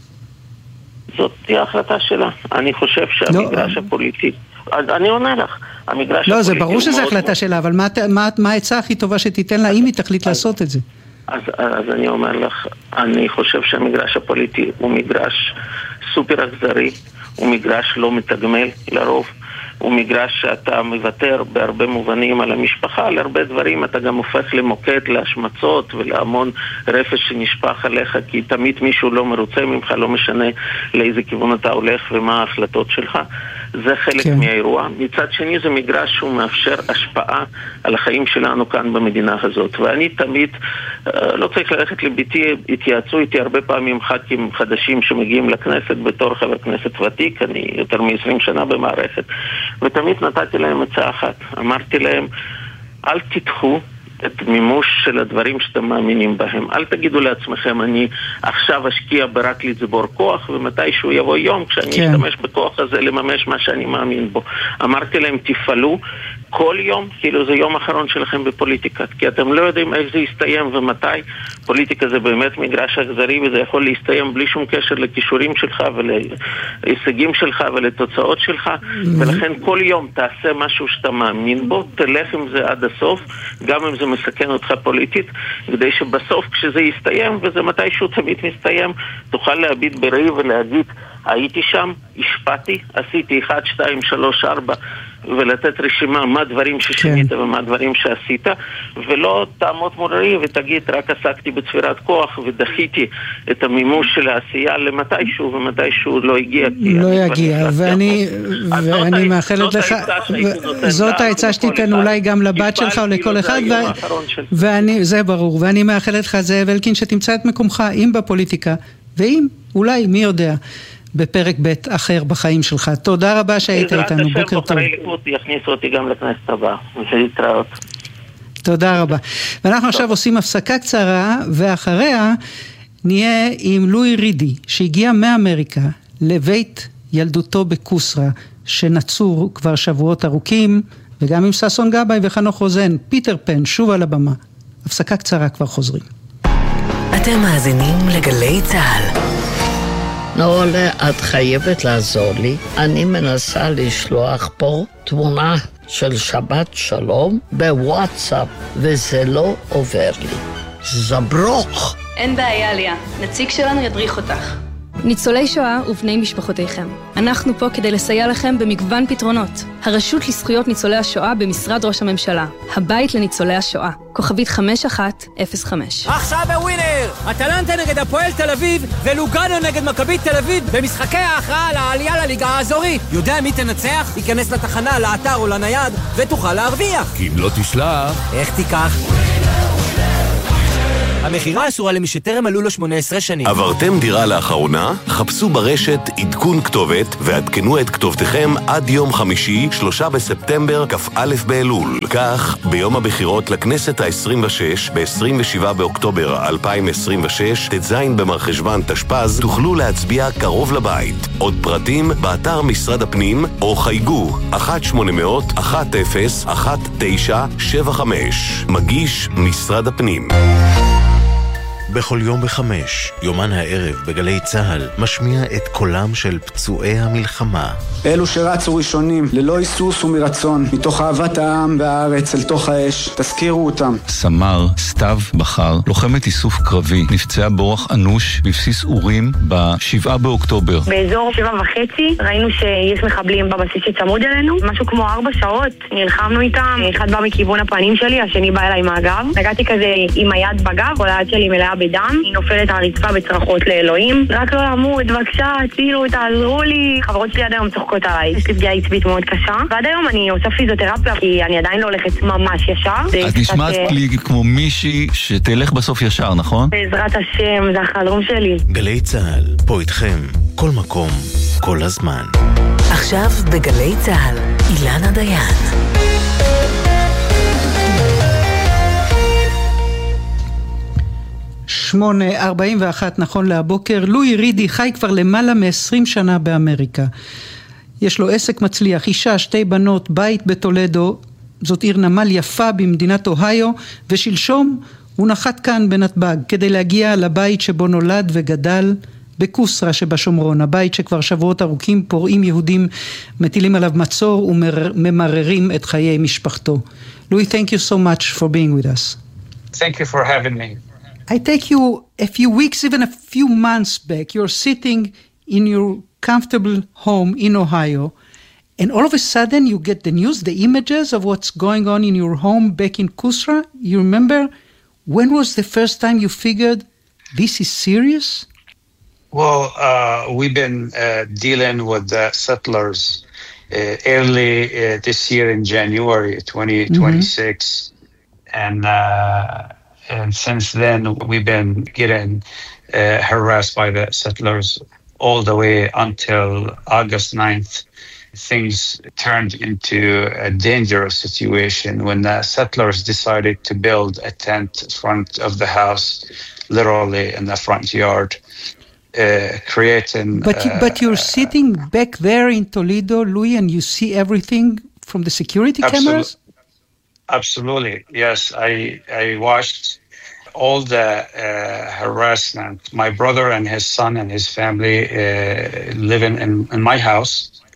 זאת היא ההחלטה שלה. אני חושב שהמגרש לא. הפוליטי... אני עונה לך. המגרש לא, הפוליטי... זה ברור שזה החלטה שלה, אבל מה, מה, מה העצה הכי טובה שתיתן לה, אם היא תחליט אז, לעשות את זה? אז, אז אני אומר לך, אני חושב שהמגרש הפוליטי הוא מגרש סופר אכזרי, הוא מגרש לא מתגמל לרוב, הוא מגרש שאתה מוותר בהרבה מובנים על המשפחה, על הרבה דברים אתה גם הופך למוקד להשמצות ולהמון רפש שנשפח עליך, כי תמיד מישהו לא מרוצה ממך, לא משנה לאיזה כיוון אתה הולך ומה ההחלטות שלך. זה חלק כן. מהאירוע. מצד שני זה מגרש שהוא מאפשר השפעה על החיים שלנו כאן במדינה הזאת. ואני תמיד, לא צריך ללכת לביתי, התייעצו איתי הרבה פעמים ח"כים חדשים שמגיעים לכנסת בתור חבר כנסת ותיק, אני יותר מ-עשרים שנה במערכת, ותמיד נתתי להם הצעה אחת. אמרתי להם, אל תדחו את מימוש של הדברים שאתם מאמינים בהם. אל תגידו לעצמכם, אני עכשיו אשקיע ברק לצבור כוח, ומתישהו יבוא יום כשאני כן. אשתמש בכוח הזה לממש מה שאני מאמין בו. אמרתי להם, תפעלו כל יום, כאילו זה יום אחרון שלכם בפוליטיקה, כי אתם לא יודעים איך זה יסתיים ומתי. פוליטיקה זה באמת מגרש אכזרי, וזה יכול להסתיים בלי שום קשר לכישורים שלך ולהישגים שלך ולתוצאות שלך, ולכן כל יום תעשה משהו שאתה מאמין בו, תלך עם זה עד הסוף, גם אם זה מסכן אותך פוליטית, כדי שבסוף כשזה יסתיים, וזה מתישהו תמיד מסתיים, תוכל להביט בראי ולהגיד, הייתי שם, השפעתי, עשיתי אחד, שתיים, שלוש, ארבע, ולתת רשימה מה דברים ששמית כן. ומה דברים שעשית, ולא תעמוד מול ראי ותגיד, רק עסקתי בצפירת כוח ודחיתי את המימוש של העשייה למתישהו, ומתישהו לא הגיע. לא יגיע, ואני, ואני מאחלת לך, זאת העצה שתיתן אולי גם לבת שלך או לכל אחד, ואני, זה ברור, ואני מאחלת לך זאב אלקין שתמצא את מקומך, אם בפוליטיקה, ואם, אולי, מי יודע, בפרק ב' אחר בחיים שלך. תודה רבה שהיית איתנו, בוקר טוב. יכניסו אותי גם לכנסת הבאה, ולהתראות. תודה רבה. ואנחנו עכשיו עושים הפסקה קצרה, ואחריה נהיה עם לואי רידי, שהגיע מאמריקה לבית ילדותו בקוסרה, שנצור כבר שבועות ארוכים, וגם עם ששון גבאי וחנוך רוזן, פיטר פן, שוב על הבמה. הפסקה קצרה, כבר חוזרים. אתם מאזינים לגלי צהל. נעולה, את חייבת לעזור לי. אני מנסה לשלוח פה תמונה של שבת שלום בוואטסאפ, וזה לא עובר לי. זברוך. אין בעיה, ליה. נציג שלנו ידריך אותך. ניצולי שואה ובני משפחותיכם. אנחנו פה כדי לסייע לכם במגוון פתרונות. הרשות לזכויות ניצולי השואה במשרד ראש הממשלה. הבית לניצולי השואה. כוכבית חמש אחת אפס חמש. עכשיו בווינר! אטלנטה נגד הפועל תל אביב ולוגאנו נגד מכבי תל אביב במשחקי ההכרעה לעלייה לליגה האזורית. יודע מי תנצח? ייכנס לתחנה, לאתר או לנייד ותוכל להרוויח. כי אם לא תשלח... איך תיקח? המחירה אסורה למי שטרם מלאו לו שמונה עשרה שנים. עברתם דירה לאחרונה? חפשו ברשת עדכון כתובת ועדכנו את כתובתכם עד יום חמישי, שלושה בספטמבר, כ"א באלול. כך, ביום הבחירות לכנסת ה-עשרים ושש, ב-עשרים ושבעה באוקטובר אלפיים עשרים ושש, ט"ז במרחשוון תשפ"ז, תוכלו להצביע קרוב לבית. עוד פרטים באתר משרד הפנים או חייגו אחת שמונה אפס אפס אחת אפס אחת תשע שבע חמש. מגיש משרד הפנים. בכל יום בחמש, יומן הערב בגלי צהל, משמיע את קולם של פצועי המלחמה. אלו שרצו ראשונים, ללא היסוס ומרצון, מתוך אהבת העם והארץ אל תוך האש, תזכירו אותם. סמר סתיו בחר, לוחמת איסוף קרבי, נפצעה באורח אנוש בבסיס אורים בשבעה באוקטובר. באזור שבע וחצי ראינו שיש מחבלים בבסיס שצמוד אלינו, משהו כמו ארבע שעות, נלחמנו איתם, אחד בא מכיוון הפנים שלי, השני בא אליי מהגב. הגעתי כזה עם היד בגב, כל היד שלי מלאה בדם, היא נופלת על הרצפה בצרחות לאלוהים. רק לא למות, בבקשה, הצילו, תעזרו לי. חברות שלי עד היום צוחקות עליי. יש לי פגיעה עצבית מאוד קשה, ועד היום אני עושה פיזיותרפיה, כי אני עדיין לא הולכת ממש ישר. את נשמעת לי כמו מישהי שתלך בסוף ישר, נכון? בעזרת השם, זה החלום שלי. גלי צהל, פה איתכם, כל מקום, כל הזמן. עכשיו בגלי צהל, אילנה דיין. שמונה ארבעים ואחת נכון להבוקר. לואי רידי חי כבר למעלה מ-עשרים שנה באמריקה. יש לו עסק מצליח, אישה, שתי בנות, בית בטולדו, זאת עיר נמל יפה במדינת אוהיו, ושלשום הוא נחת כאן בנתב"ג כדי להגיע לבית שבו נולד וגדל, בקוסרה שבשומרון, הבית שכבר שבועות ארוכים פורעים יהודים מטילים עליו מצור וממררים את חיי משפחתו. לואי, thank you so much for being with us. Thank you for having me. I take you a few weeks, even a few months back. You're sitting in your comfortable home in Ohio, and all of a sudden you get the news, the images of what's going on in your home back in Kusra. You remember, when was the first time you figured this is serious? Well, uh, we've been uh, dealing with the settlers uh, early uh, this year in January twenty twenty-six, mm-hmm. and uh, And since then, we've been getting uh, harassed by the settlers all the way until August ninth. Things turned into a dangerous situation when the settlers decided to build a tent in front of the house, literally in the front yard, uh, creating... But, you, uh, but you're sitting back there in Toledo, Louis, and you see everything from the security absolutely. cameras? Absolutely, yes. I I watched all the uh, harassment. My brother and his son and his family uh, living in, in my house.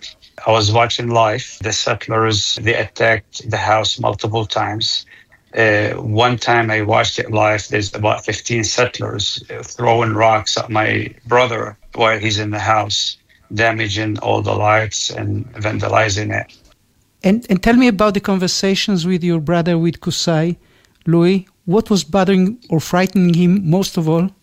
I was watching live. The settlers, they attacked the house multiple times. Uh, one time I watched it live, there's about fifteen settlers throwing rocks at my brother while he's in the house, damaging all the lights and vandalizing it. And, and tell me about the conversations with your brother, with Kusai, Louis. What was bothering or frightening him most of all?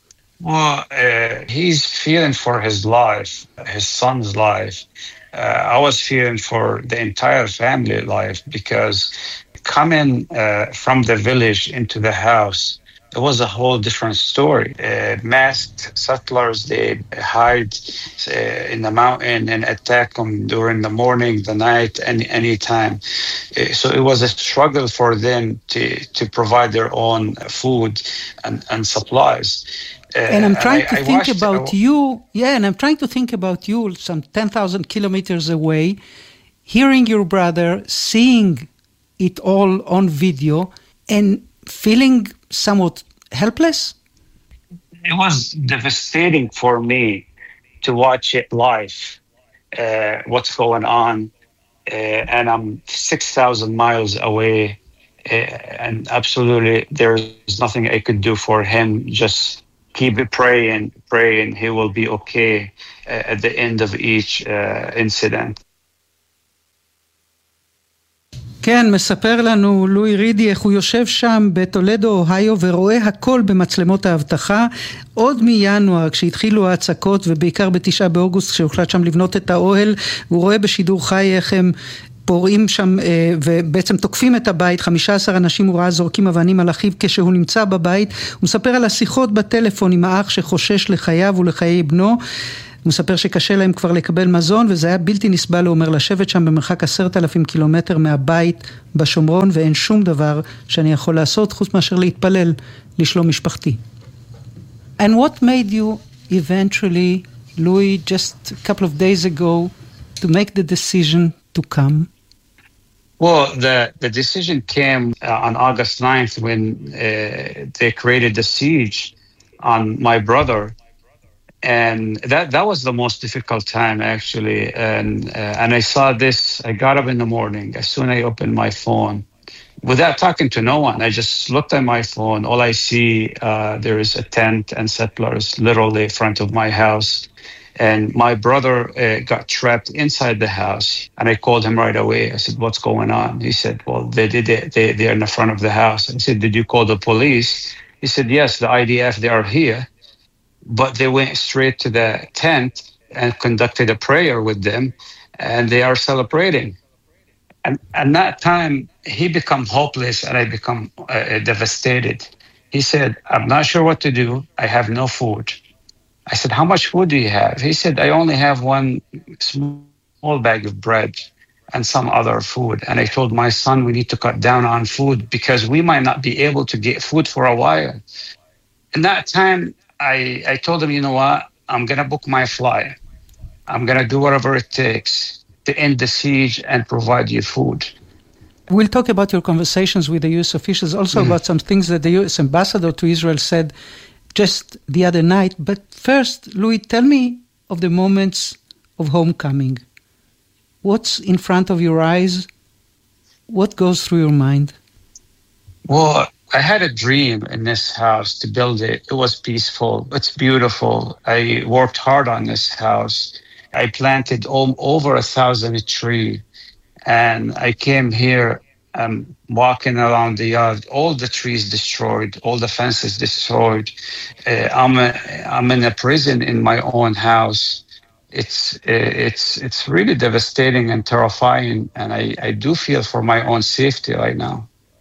Well, uh, he's fearing for his life, his son's life. Uh, I was fearing for the entire family life because coming uh, from the village into the house, it was a whole different story. Uh, masked settlers, they hide uh, in the mountain and attack them during the morning, the night, any any time. Uh, so it was a struggle for them to, to provide their own food and, and supplies. Uh, and I'm trying and I, to think watched, about uh, you, yeah, and I'm trying to think about you some ten thousand kilometers away, hearing your brother, seeing it all on video, and feeling somewhat helpless? It was devastating for me to watch it live, uh, what's going on. Uh, and I'm six thousand miles away, uh, and absolutely there's nothing I could do for him, just keep praying, praying he will be okay uh, at the end of each uh, incident. כן, מספר לנו לואי רידי איך הוא יושב שם בטולדו, אוהיו, ורואה הכל במצלמות האבטחה. עוד מינואר, כשהתחילו ההצקות, ובעיקר בתשעה באוגוסט, כשהוחלט שם לבנות את האוהל, הוא רואה בשידור חי איך הם פורעים שם, ובעצם תוקפים את הבית. חמישה עשר אנשים הוא ראה זורקים אבנים על אחיו כשהוא נמצא בבית. הוא מספר על השיחות בטלפון עם האח שחושש לחייו ולחיי בנו. הוא מספר שקשה להם כבר לקבל מזון, וזה היה בלתי נסבל, הוא אומר, לשבת שם במרחק עשרת אלפים קילומטר מהבית בשומרון, ואין שום דבר שאני יכול לעשות, חוץ מאשר להתפלל לשלום משפחתי. And what made you eventually, Louis, just a couple of days ago, to make the decision to come? Well, the, the decision came uh, on August ninth when uh, they created the siege on my brother. And that that was the most difficult time, actually. And uh, and I saw this. I got up in the morning. As soon as I opened my phone, without talking to no one, I just looked at my phone. All I see, uh, there is a tent and settlers literally in front of my house. And my brother uh, got trapped inside the house. And I called him right away. I said, "What's going on?" He said, "Well, they did it. They they're in the front of the house." I said, "Did you call the police?" He said, "Yes, the I D F. They are here." But they went straight to the tent and conducted a prayer with them, and they are celebrating. And at that time, he became hopeless, and I become uh, devastated. He said, "I'm not sure what to do. I have no food." I said, "How much food do you have?" He said, "I only have one small bag of bread and some other food." And I told my son, "We need to cut down on food because we might not be able to get food for a while." In that time, I, I told him, "You know what? I'm going to book my flight. I'm going to do whatever it takes to end the siege and provide you food." We'll talk about your conversations with the U S officials, also mm. about some things that the U S ambassador to Israel said just the other night. But first, Louis, tell me of the moments of homecoming. What's in front of your eyes? What goes through your mind? Well, I had a dream in this house to build it. It was peaceful. It's beautiful. I worked hard on this house. I planted all, over a thousand trees. And I came here, um, walking around the yard, all the trees destroyed, all the fences destroyed. Uh, I'm, a, I'm in a prison in my own house. It's, uh, it's, it's really devastating and terrifying. And I, I do feel for my own safety right now.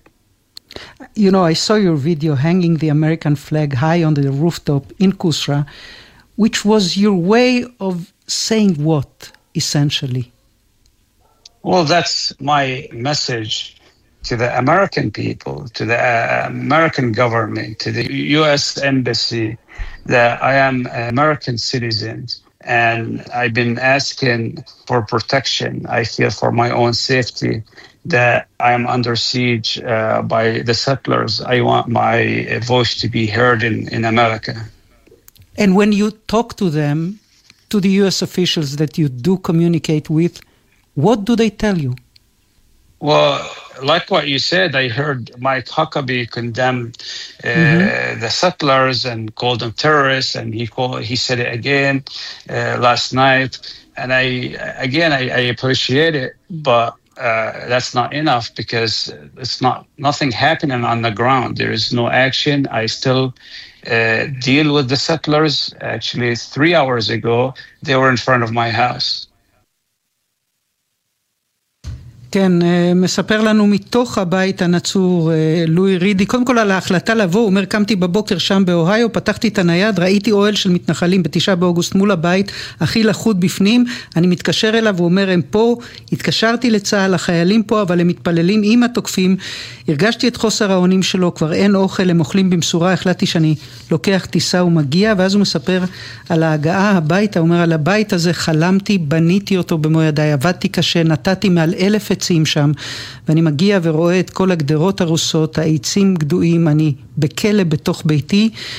You know, I saw your video hanging the American flag high on the rooftop in Kusra, which was your way of saying what, essentially? Well, that's my message to the American people, to the uh, American government, to the U S Embassy, that I am an American citizen. And I've been asking for protection. I feel for my own safety that I am under siege uh, by the settlers. I want my voice to be heard in, in America. And when you talk to them, to the U S officials that you do communicate with, what do they tell you? Well, like what you said, I heard Mike Huckabee condemn uh, mm-hmm. the settlers and called them terrorists, and he called, he said it again uh, last night. And I again, I, I appreciate it, but uh, that's not enough because it's not nothing happening on the ground. There is no action. I still uh, deal with the settlers. Actually, three hours ago, they were in front of my house. כן, מספר לנו מתוך הבית הנצור לואי רידי, קודם כל על ההחלטה לבוא, הוא אומר, קמתי בבוקר שם באוהיו, פתחתי את הנייד, ראיתי אוהל של מתנחלים בתשעה באוגוסט מול הבית, הכי לחוד בפנים, אני מתקשר אליו, הוא אומר, הם פה, התקשרתי לצה"ל, החיילים פה, אבל הם מתפללים עם התוקפים, הרגשתי את חוסר האונים שלו, כבר אין אוכל, הם אוכלים במשורה, החלטתי שאני לוקח טיסה ומגיע, ואז הוא מספר על ההגעה הביתה, הוא אומר, על הבית הזה חלמתי, בניתי אותו במו ידיי, עבדתי קשה, נתתי מעל אלף עצים שם, ואני מגיע ורואה את כל הגדרות הרוסות, העצים גדועים, אני בכלא בתוך ביתי,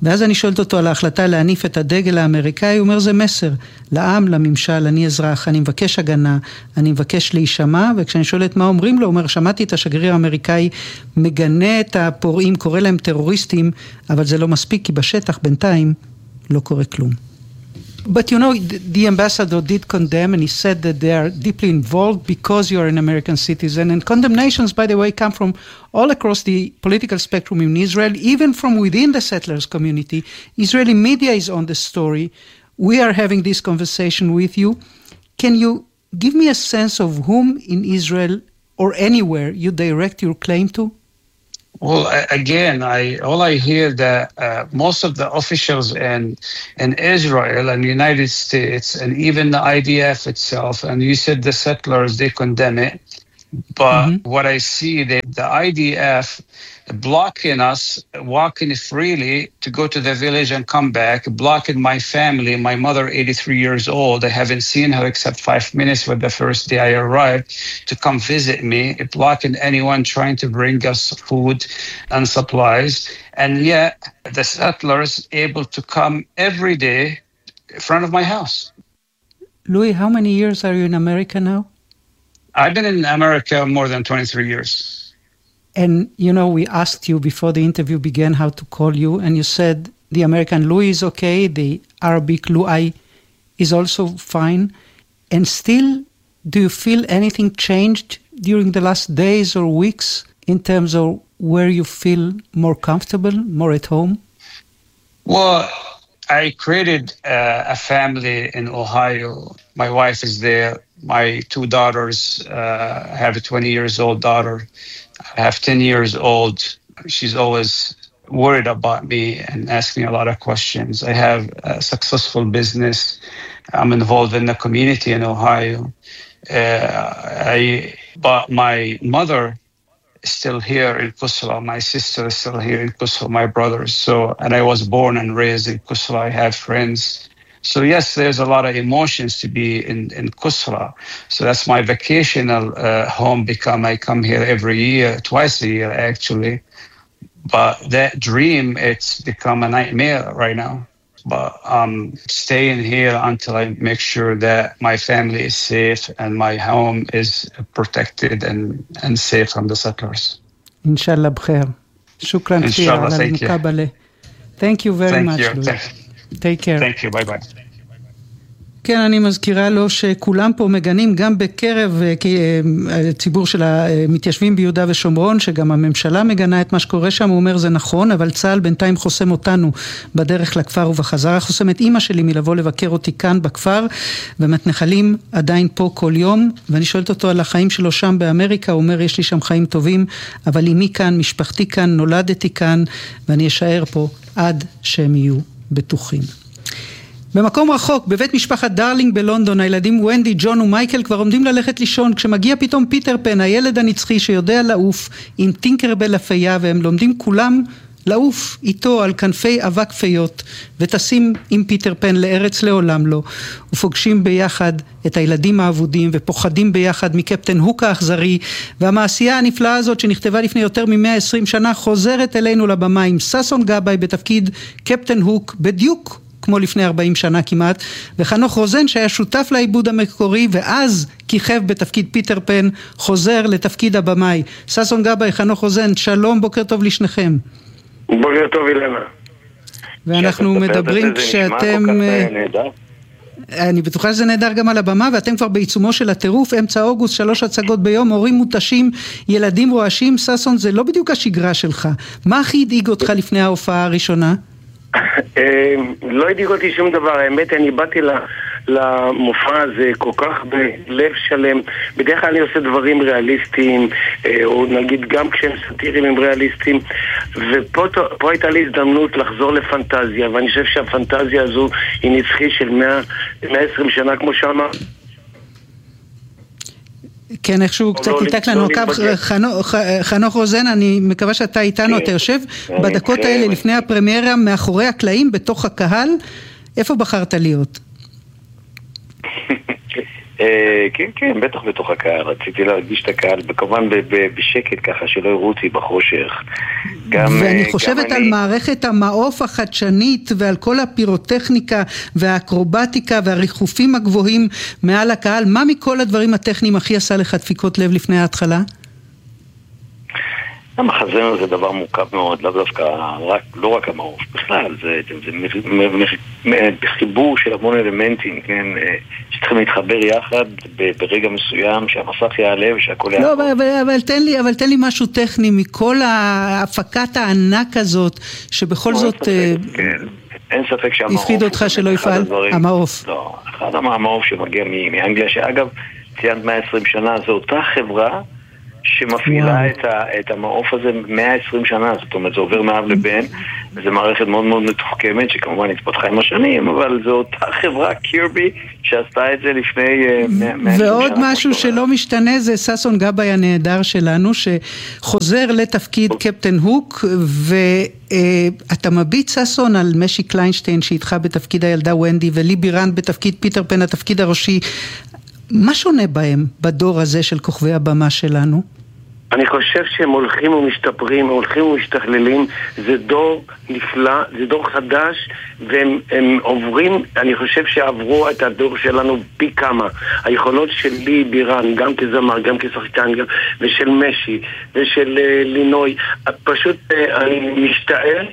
ואז אני שואלת אותו על ההחלטה להניף את הדגל האמריקאי, הוא אומר זה מסר, לעם, לממשל, אני אזרח, אני מבקש הגנה, אני מבקש להישמע, וכשאני שואלת מה אומרים לו, הוא אומר, שמעתי את השגריר האמריקאי מגנה את הפורעים, קורא להם טרוריסטים, אבל זה לא מספיק, כי בשטח בינתיים לא קורה כלום. But you know, the ambassador did condemn, and he said that they are deeply involved because you are an American citizen. And condemnations, by the way, come from all across the political spectrum in Israel, even from within the settlers community. Israeli media is on the story. We are having this conversation with you. Can you give me a sense of whom in Israel or anywhere you direct your claim to? Well, again, I all I hear that uh, most of the officials in in Israel and the United States and even the I D F itself, and you said the settlers, they condemn it. But mm-hmm. what I see, they, the I D F blocking us, walking freely to go to the village and come back, blocking my family, my mother, eighty-three years old. I haven't seen her except five minutes with the first day I arrived to come visit me, blocking anyone trying to bring us food and supplies. And yet the settlers able to come every day in front of my house. Louis, how many years are you in America now? I've been in America more than twenty-three years. And, you know, we asked you before the interview began how to call you, and you said the American Louis is okay, the Arabic Louis is also fine. And still, do you feel anything changed during the last days or weeks in terms of where you feel more comfortable, more at home? Well, I created uh, a family in Ohio. My wife is there. My two daughters, uh, I have a twenty years old daughter. I have ten years old. She's always worried about me and asking a lot of questions. I have a successful business. I'm involved in the community in Ohio. Uh, I, but my mother is still here in Kusala. My sister is still here in Kusala, my brothers. So, and I was born and raised in Kusala. I have friends. So yes, there's a lot of emotions to be in, in Kusra. So that's my vacational uh, home become. I come here every year, twice a year actually. But that dream, it's become a nightmare right now. But I'm staying here until I make sure that my family is safe and my home is protected and, and safe from the settlers. Inshallah bkhair. Shukran Inshallah, thank you. Thank you very thank much, you. Louis. Take care. Thank you, bye bye. כן, אני מזכירה לו שכולם פה מגנים גם בקרב הציבור של המתיישבים ביהודה ושומרון, שגם הממשלה מגנה את מה שקורה שם. הוא אומר זה נכון, אבל צה"ל בינתיים חוסם אותנו בדרך לכפר ובחזרה, חוסם את אמא שלי מלבוא לבקר אותי כאן בכפר, ומתנחלים עדיין פה כל יום. ואני שואלת אותו על החיים שלו שם באמריקה, הוא אומר יש לי שם חיים טובים, אבל אמי כאן, משפחתי כאן, נולדתי כאן, ואני אשאר פה עד שהם יהיו בטוחים. במקום רחוק, בבית משפחת דרלינג בלונדון, הילדים ונדי, ג'ון ומייקל כבר עומדים ללכת לישון, כשמגיע פתאום פיטר פן, הילד הנצחי שיודע לעוף עם טינקרבל הפייה, והם לומדים כולם לעוף איתו על כנפי אבק פיות, וטסים עם פיטר פן לארץ לעולם לו, ופוגשים ביחד את הילדים האבודים, ופוחדים ביחד מקפטן הוק האכזרי, והמעשייה הנפלאה הזאת שנכתבה לפני יותר מ-מאה ועשרים שנה, חוזרת אלינו לבמה עם ססון גבאי בתפקיד קפטן הוק, בדיוק כמו לפני ארבעים שנה כמעט, וחנוך רוזן שהיה שותף לעיבוד המקורי, ואז כיכב בתפקיד פיטר פן, חוזר לתפקיד הבמאי. ססון גבאי, חנוך רוזן, שלום, בוקר טוב לשניכם. בוקר טוב אילנה. ואנחנו מדברים כשאתם... אני בטוחה שזה נהדר גם על הבמה, ואתם כבר בעיצומו של הטירוף, אמצע אוגוסט, שלוש הצגות ביום, הורים מותשים, ילדים רועשים. ססון, זה לא בדיוק השגרה שלך. מה הכי הדאיג אותך לפני ההופעה הראשונה? לא הדאיג אותי שום דבר, האמת אני באתי למופע הזה כל כך בלב שלם. בדרך כלל אני עושה דברים ריאליסטיים, או נגיד גם כשהם סאטיריים הם ריאליסטיים, ופה הייתה לי הזדמנות לחזור לפנטזיה, ואני חושב שהפנטזיה הזו היא נצחי של מאה ועשרים שנה כמו שאמר. כן, איכשהו קצת ניתק לנו הקו. חנוך רוזן, אני מקווה שאתה איתנו, אתה יושב בדקות האלה לפני הפרמיירה מאחורי הקלעים בתוך הקהל, איפה בחרת להיות? כן, כן, בטח בתוך הקהל. רציתי להרגיש את הקהל, וכמובן בשקט ככה, שלא יראו אותי בחושך. ואני חושבת על מערכת המעוף החדשנית, ועל כל הפירוטכניקה והאקרובטיקה והריחופים הגבוהים מעל הקהל. מה מכל הדברים הטכניים הכי עשה לך דפיקות לב לפני ההתחלה? המחזמר זה דבר מורכב מאוד, לא דווקא, רק, לא רק המעוף, בכלל, זה, זה, זה חיבור של המון אלמנטים, כן, שצריכים להתחבר יחד ברגע מסוים, שהמסך יעלה ושהכל יעלה. לא, אבל, אבל, תן לי, אבל תן לי משהו טכני מכל ההפקת הענק הזאת, שבכל זאת אין ספק שהמעוף הפחיד אותך שלא יפעל, המעוף. לא, אחד המעוף שמגיע מאנגליה, שאגב, ציינת מאה ועשרים שנה, זו אותה חברה, שמפעילה את, ה, את המעוף הזה מאה ועשרים שנה, זאת אומרת, זה עובר מאב לבן, וזו מערכת מאוד מאוד מתוחכמת, שכמובן התפתחה עם השנים, אבל זו אותה חברה, קירבי, שעשתה את זה לפני מאה ועשרים שנה. ועוד משהו שלא משתנה, זה ססון גבאי הנהדר שלנו, שחוזר לתפקיד קפטן הוק, ואתה מביט ססון על משי קליינשטיין, שהתחה בתפקיד הילדה ונדי, ולי בירן בתפקיד פיטר פן, התפקיד הראשי. מה שונה בהם בדור הזה של כוכבי הבמה שלנו? אני חושב שהם הולכים ומשתפרים, הולכים ומשתכללים, זה דור נפלא, זה דור חדש, והם הם עוברים, אני חושב שעברו את הדור שלנו פי כמה. היכולות של לי בירן, גם כזמר, גם כשחקן, גם, ושל משי, ושל uh, לינוי, פשוט uh, אני משתער,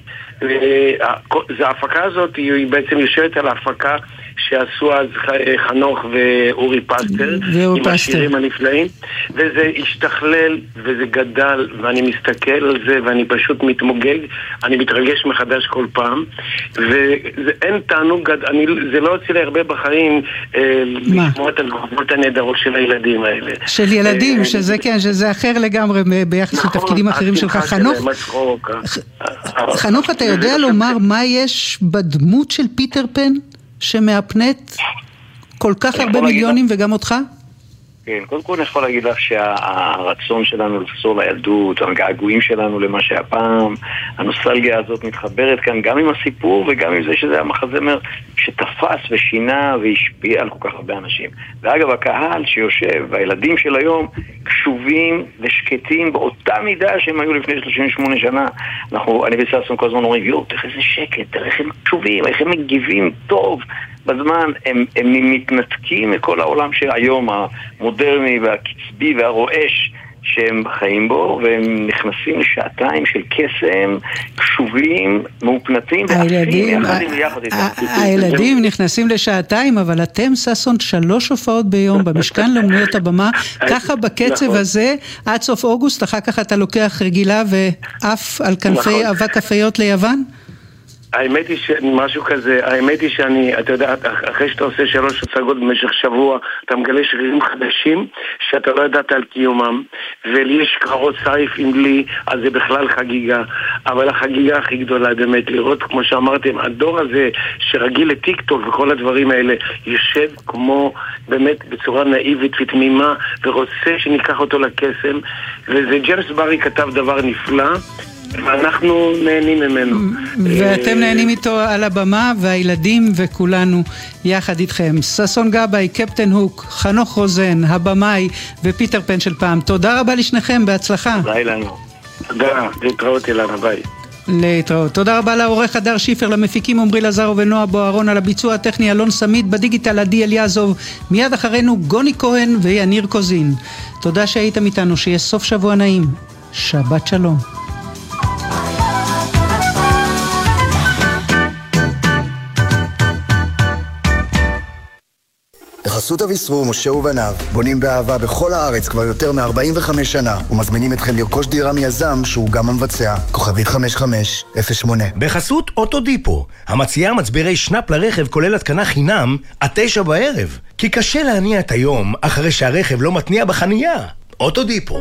זה ההפקה הזאת, היא בעצם יושבת על ההפקה שעשו אז חנוך ואורי פסטר עם השירים הנפלאים, וזה השתכלל וזה גדל, ואני מסתכל על זה ואני פשוט מתמוגג, אני מתרגש מחדש כל פעם, ואין תענוג, אני, זה לא הוציא לי הרבה בחיים אה, לשמוע את הגרבות הנהדרות של הילדים האלה. של ילדים, שזה כן, שזה אחר לגמרי ביחס נכון, לתפקידים אחרים שלך. חנוך, חנוך, אתה יודע לומר מה יש בדמות של פיטר פן? שמאפנט כל כך הרבה מיליונים וגם אותך? כן, קודם כל אני יכול להגיד לך שהרצון שלנו לחזור לילדות, הגעגועים שלנו למה שהיה פעם, הנוסטלגיה הזאת מתחברת כאן גם עם הסיפור וגם עם זה שזה המחזמר שתפס ושינה והשפיע על כל כך הרבה אנשים. ואגב, הקהל שיושב והילדים של היום קשובים ושקטים באותה מידה שהם היו לפני שלושים ושמונה שנה. אנחנו, אני וססון כל הזמן אומרים, יו, תראה איזה שקט, תראה איך הם קשובים, איך הם מגיבים טוב בזמן, הם, הם מתנתקים מכל העולם שהיום המודרני והקצבי והרועש שהם חיים בו, והם נכנסים לשעתיים של קסם, קשובים, מאופנתים, הילדים, הילדים נכנסים לשעתיים, אבל אתם ססון שלוש הופעות ביום במשכן לאומנויות הבמה, ככה בקצב הזה, עד סוף אוגוסט, אחר כך אתה לוקח רגילה ואף על כנפי אבק כפיות ליוון? האמת היא שמשהו כזה, האמת היא שאני, אתה יודע, אחרי שאתה עושה שלוש הצגות במשך שבוע, אתה מגלה שרירים חדשים שאתה לא ידעת על קיומם, ולי יש קרבות סייף עם לי, אז זה בכלל חגיגה, אבל החגיגה הכי גדולה באמת לראות, כמו שאמרתם, הדור הזה שרגיל לטיק טוק וכל הדברים האלה, יושב כמו באמת בצורה נאיבית ותמימה, ורוצה שניקח אותו לקסם, וזה ג'יימס ברי כתב דבר נפלא, ואנחנו נהנים ממנו. ואתם נהנים איתו על הבמה, והילדים וכולנו יחד איתכם. ססון גבאי, קפטן הוק, חנוך רוזן, הבמאי ופיטר פן של פעם. תודה רבה לשניכם, בהצלחה. ביי לנו. תודה, להתראות אילנה, ביי. להתראות. תודה רבה לעורך הדר שיפר, למפיקים עמרי לזרו ונועה בוערון, על הביצוע הטכני אלון סמית, בדיגיטל עדי אליעזוב, מיד אחרינו גוני כהן ויניר קוזין. תודה שהייתם איתנו, שיהיה סוף שבוע נעים. שבת שלום. בחסות אביסרו, משה ובניו, בונים באהבה בכל הארץ כבר יותר מ-ארבעים וחמש שנה, ומזמינים אתכם לרכוש דירה מיזם שהוא גם המבצע. כוכבית חמש חמש אפס שמונה. בחסות אוטודיפו, המציעה מצברי שנאפ לרכב כולל התקנה חינם עד תשע בערב. כי קשה להניע את היום אחרי שהרכב לא מתניע בחנייה. אוטודיפו.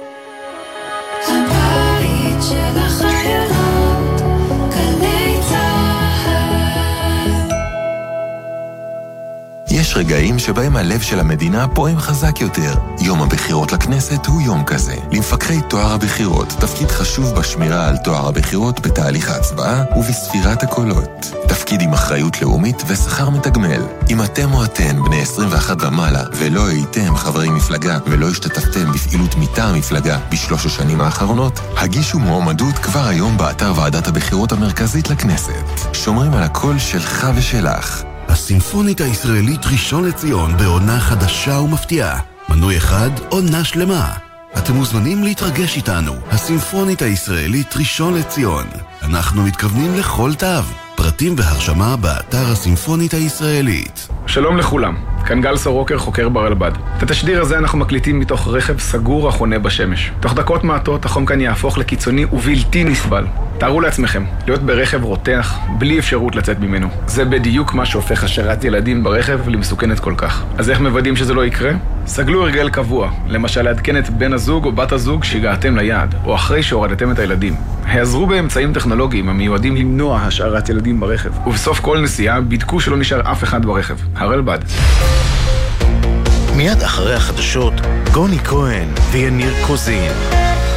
הבית של החיילות, גלי צהל. יש יש רגעים שבהם הלב של המדינה פועם חזק יותר. יום הבחירות לכנסת הוא יום כזה. למפקחי טוהר הבחירות, תפקיד חשוב בשמירה על טוהר הבחירות בתהליך ההצבעה ובספירת הקולות. תפקיד עם אחריות לאומית ושכר מתגמל. אם אתם או אתן בני עשרים ואחת ומעלה ולא הייתם חברי מפלגה ולא השתתפתם בפעילות מטעם מפלגה בשלוש השנים האחרונות, הגישו מועמדות כבר היום באתר ועדת הבחירות המרכזית לכנסת. שומרים על הקול שלך ושלך. הסימפונית הישראלית ראשון לציון בעונה חדשה ומפתיעה. מנוי אחד, עונה שלמה. אתם מוזמנים להתרגש איתנו. הסימפונית הישראלית ראשון לציון. אנחנו מתכוונים לכל תו. פרטים והרשמה באתר הסימפונית הישראלית. שלום לכולם, כאן גל סורוקר, חוקר ברלב"ד. את התשדיר הזה אנחנו מקליטים מתוך רכב סגור החונה בשמש. תוך דקות מעטות החום כאן יהפוך לקיצוני ובלתי נסבל. תארו לעצמכם, להיות ברכב רותח, בלי אפשרות לצאת ממנו. זה בדיוק מה שהופך השארת ילדים ברכב למסוכנת כל כך. אז איך מוודאים שזה לא יקרה? סגלו הרגל קבוע, למשל לעדכן את בן הזוג או בת הזוג שהגעתם ליעד, או אחרי שהורדתם את הילדים. העזרו באמצעים טכנולוגיים המיועדים למנוע השארת ילדים ברכב. ובסוף כל נסיעה בדקו שלא נשאר אף אחד ברכב. הרלב"ד. מיד אחרי החדשות, גוני כהן ויניר קוזין.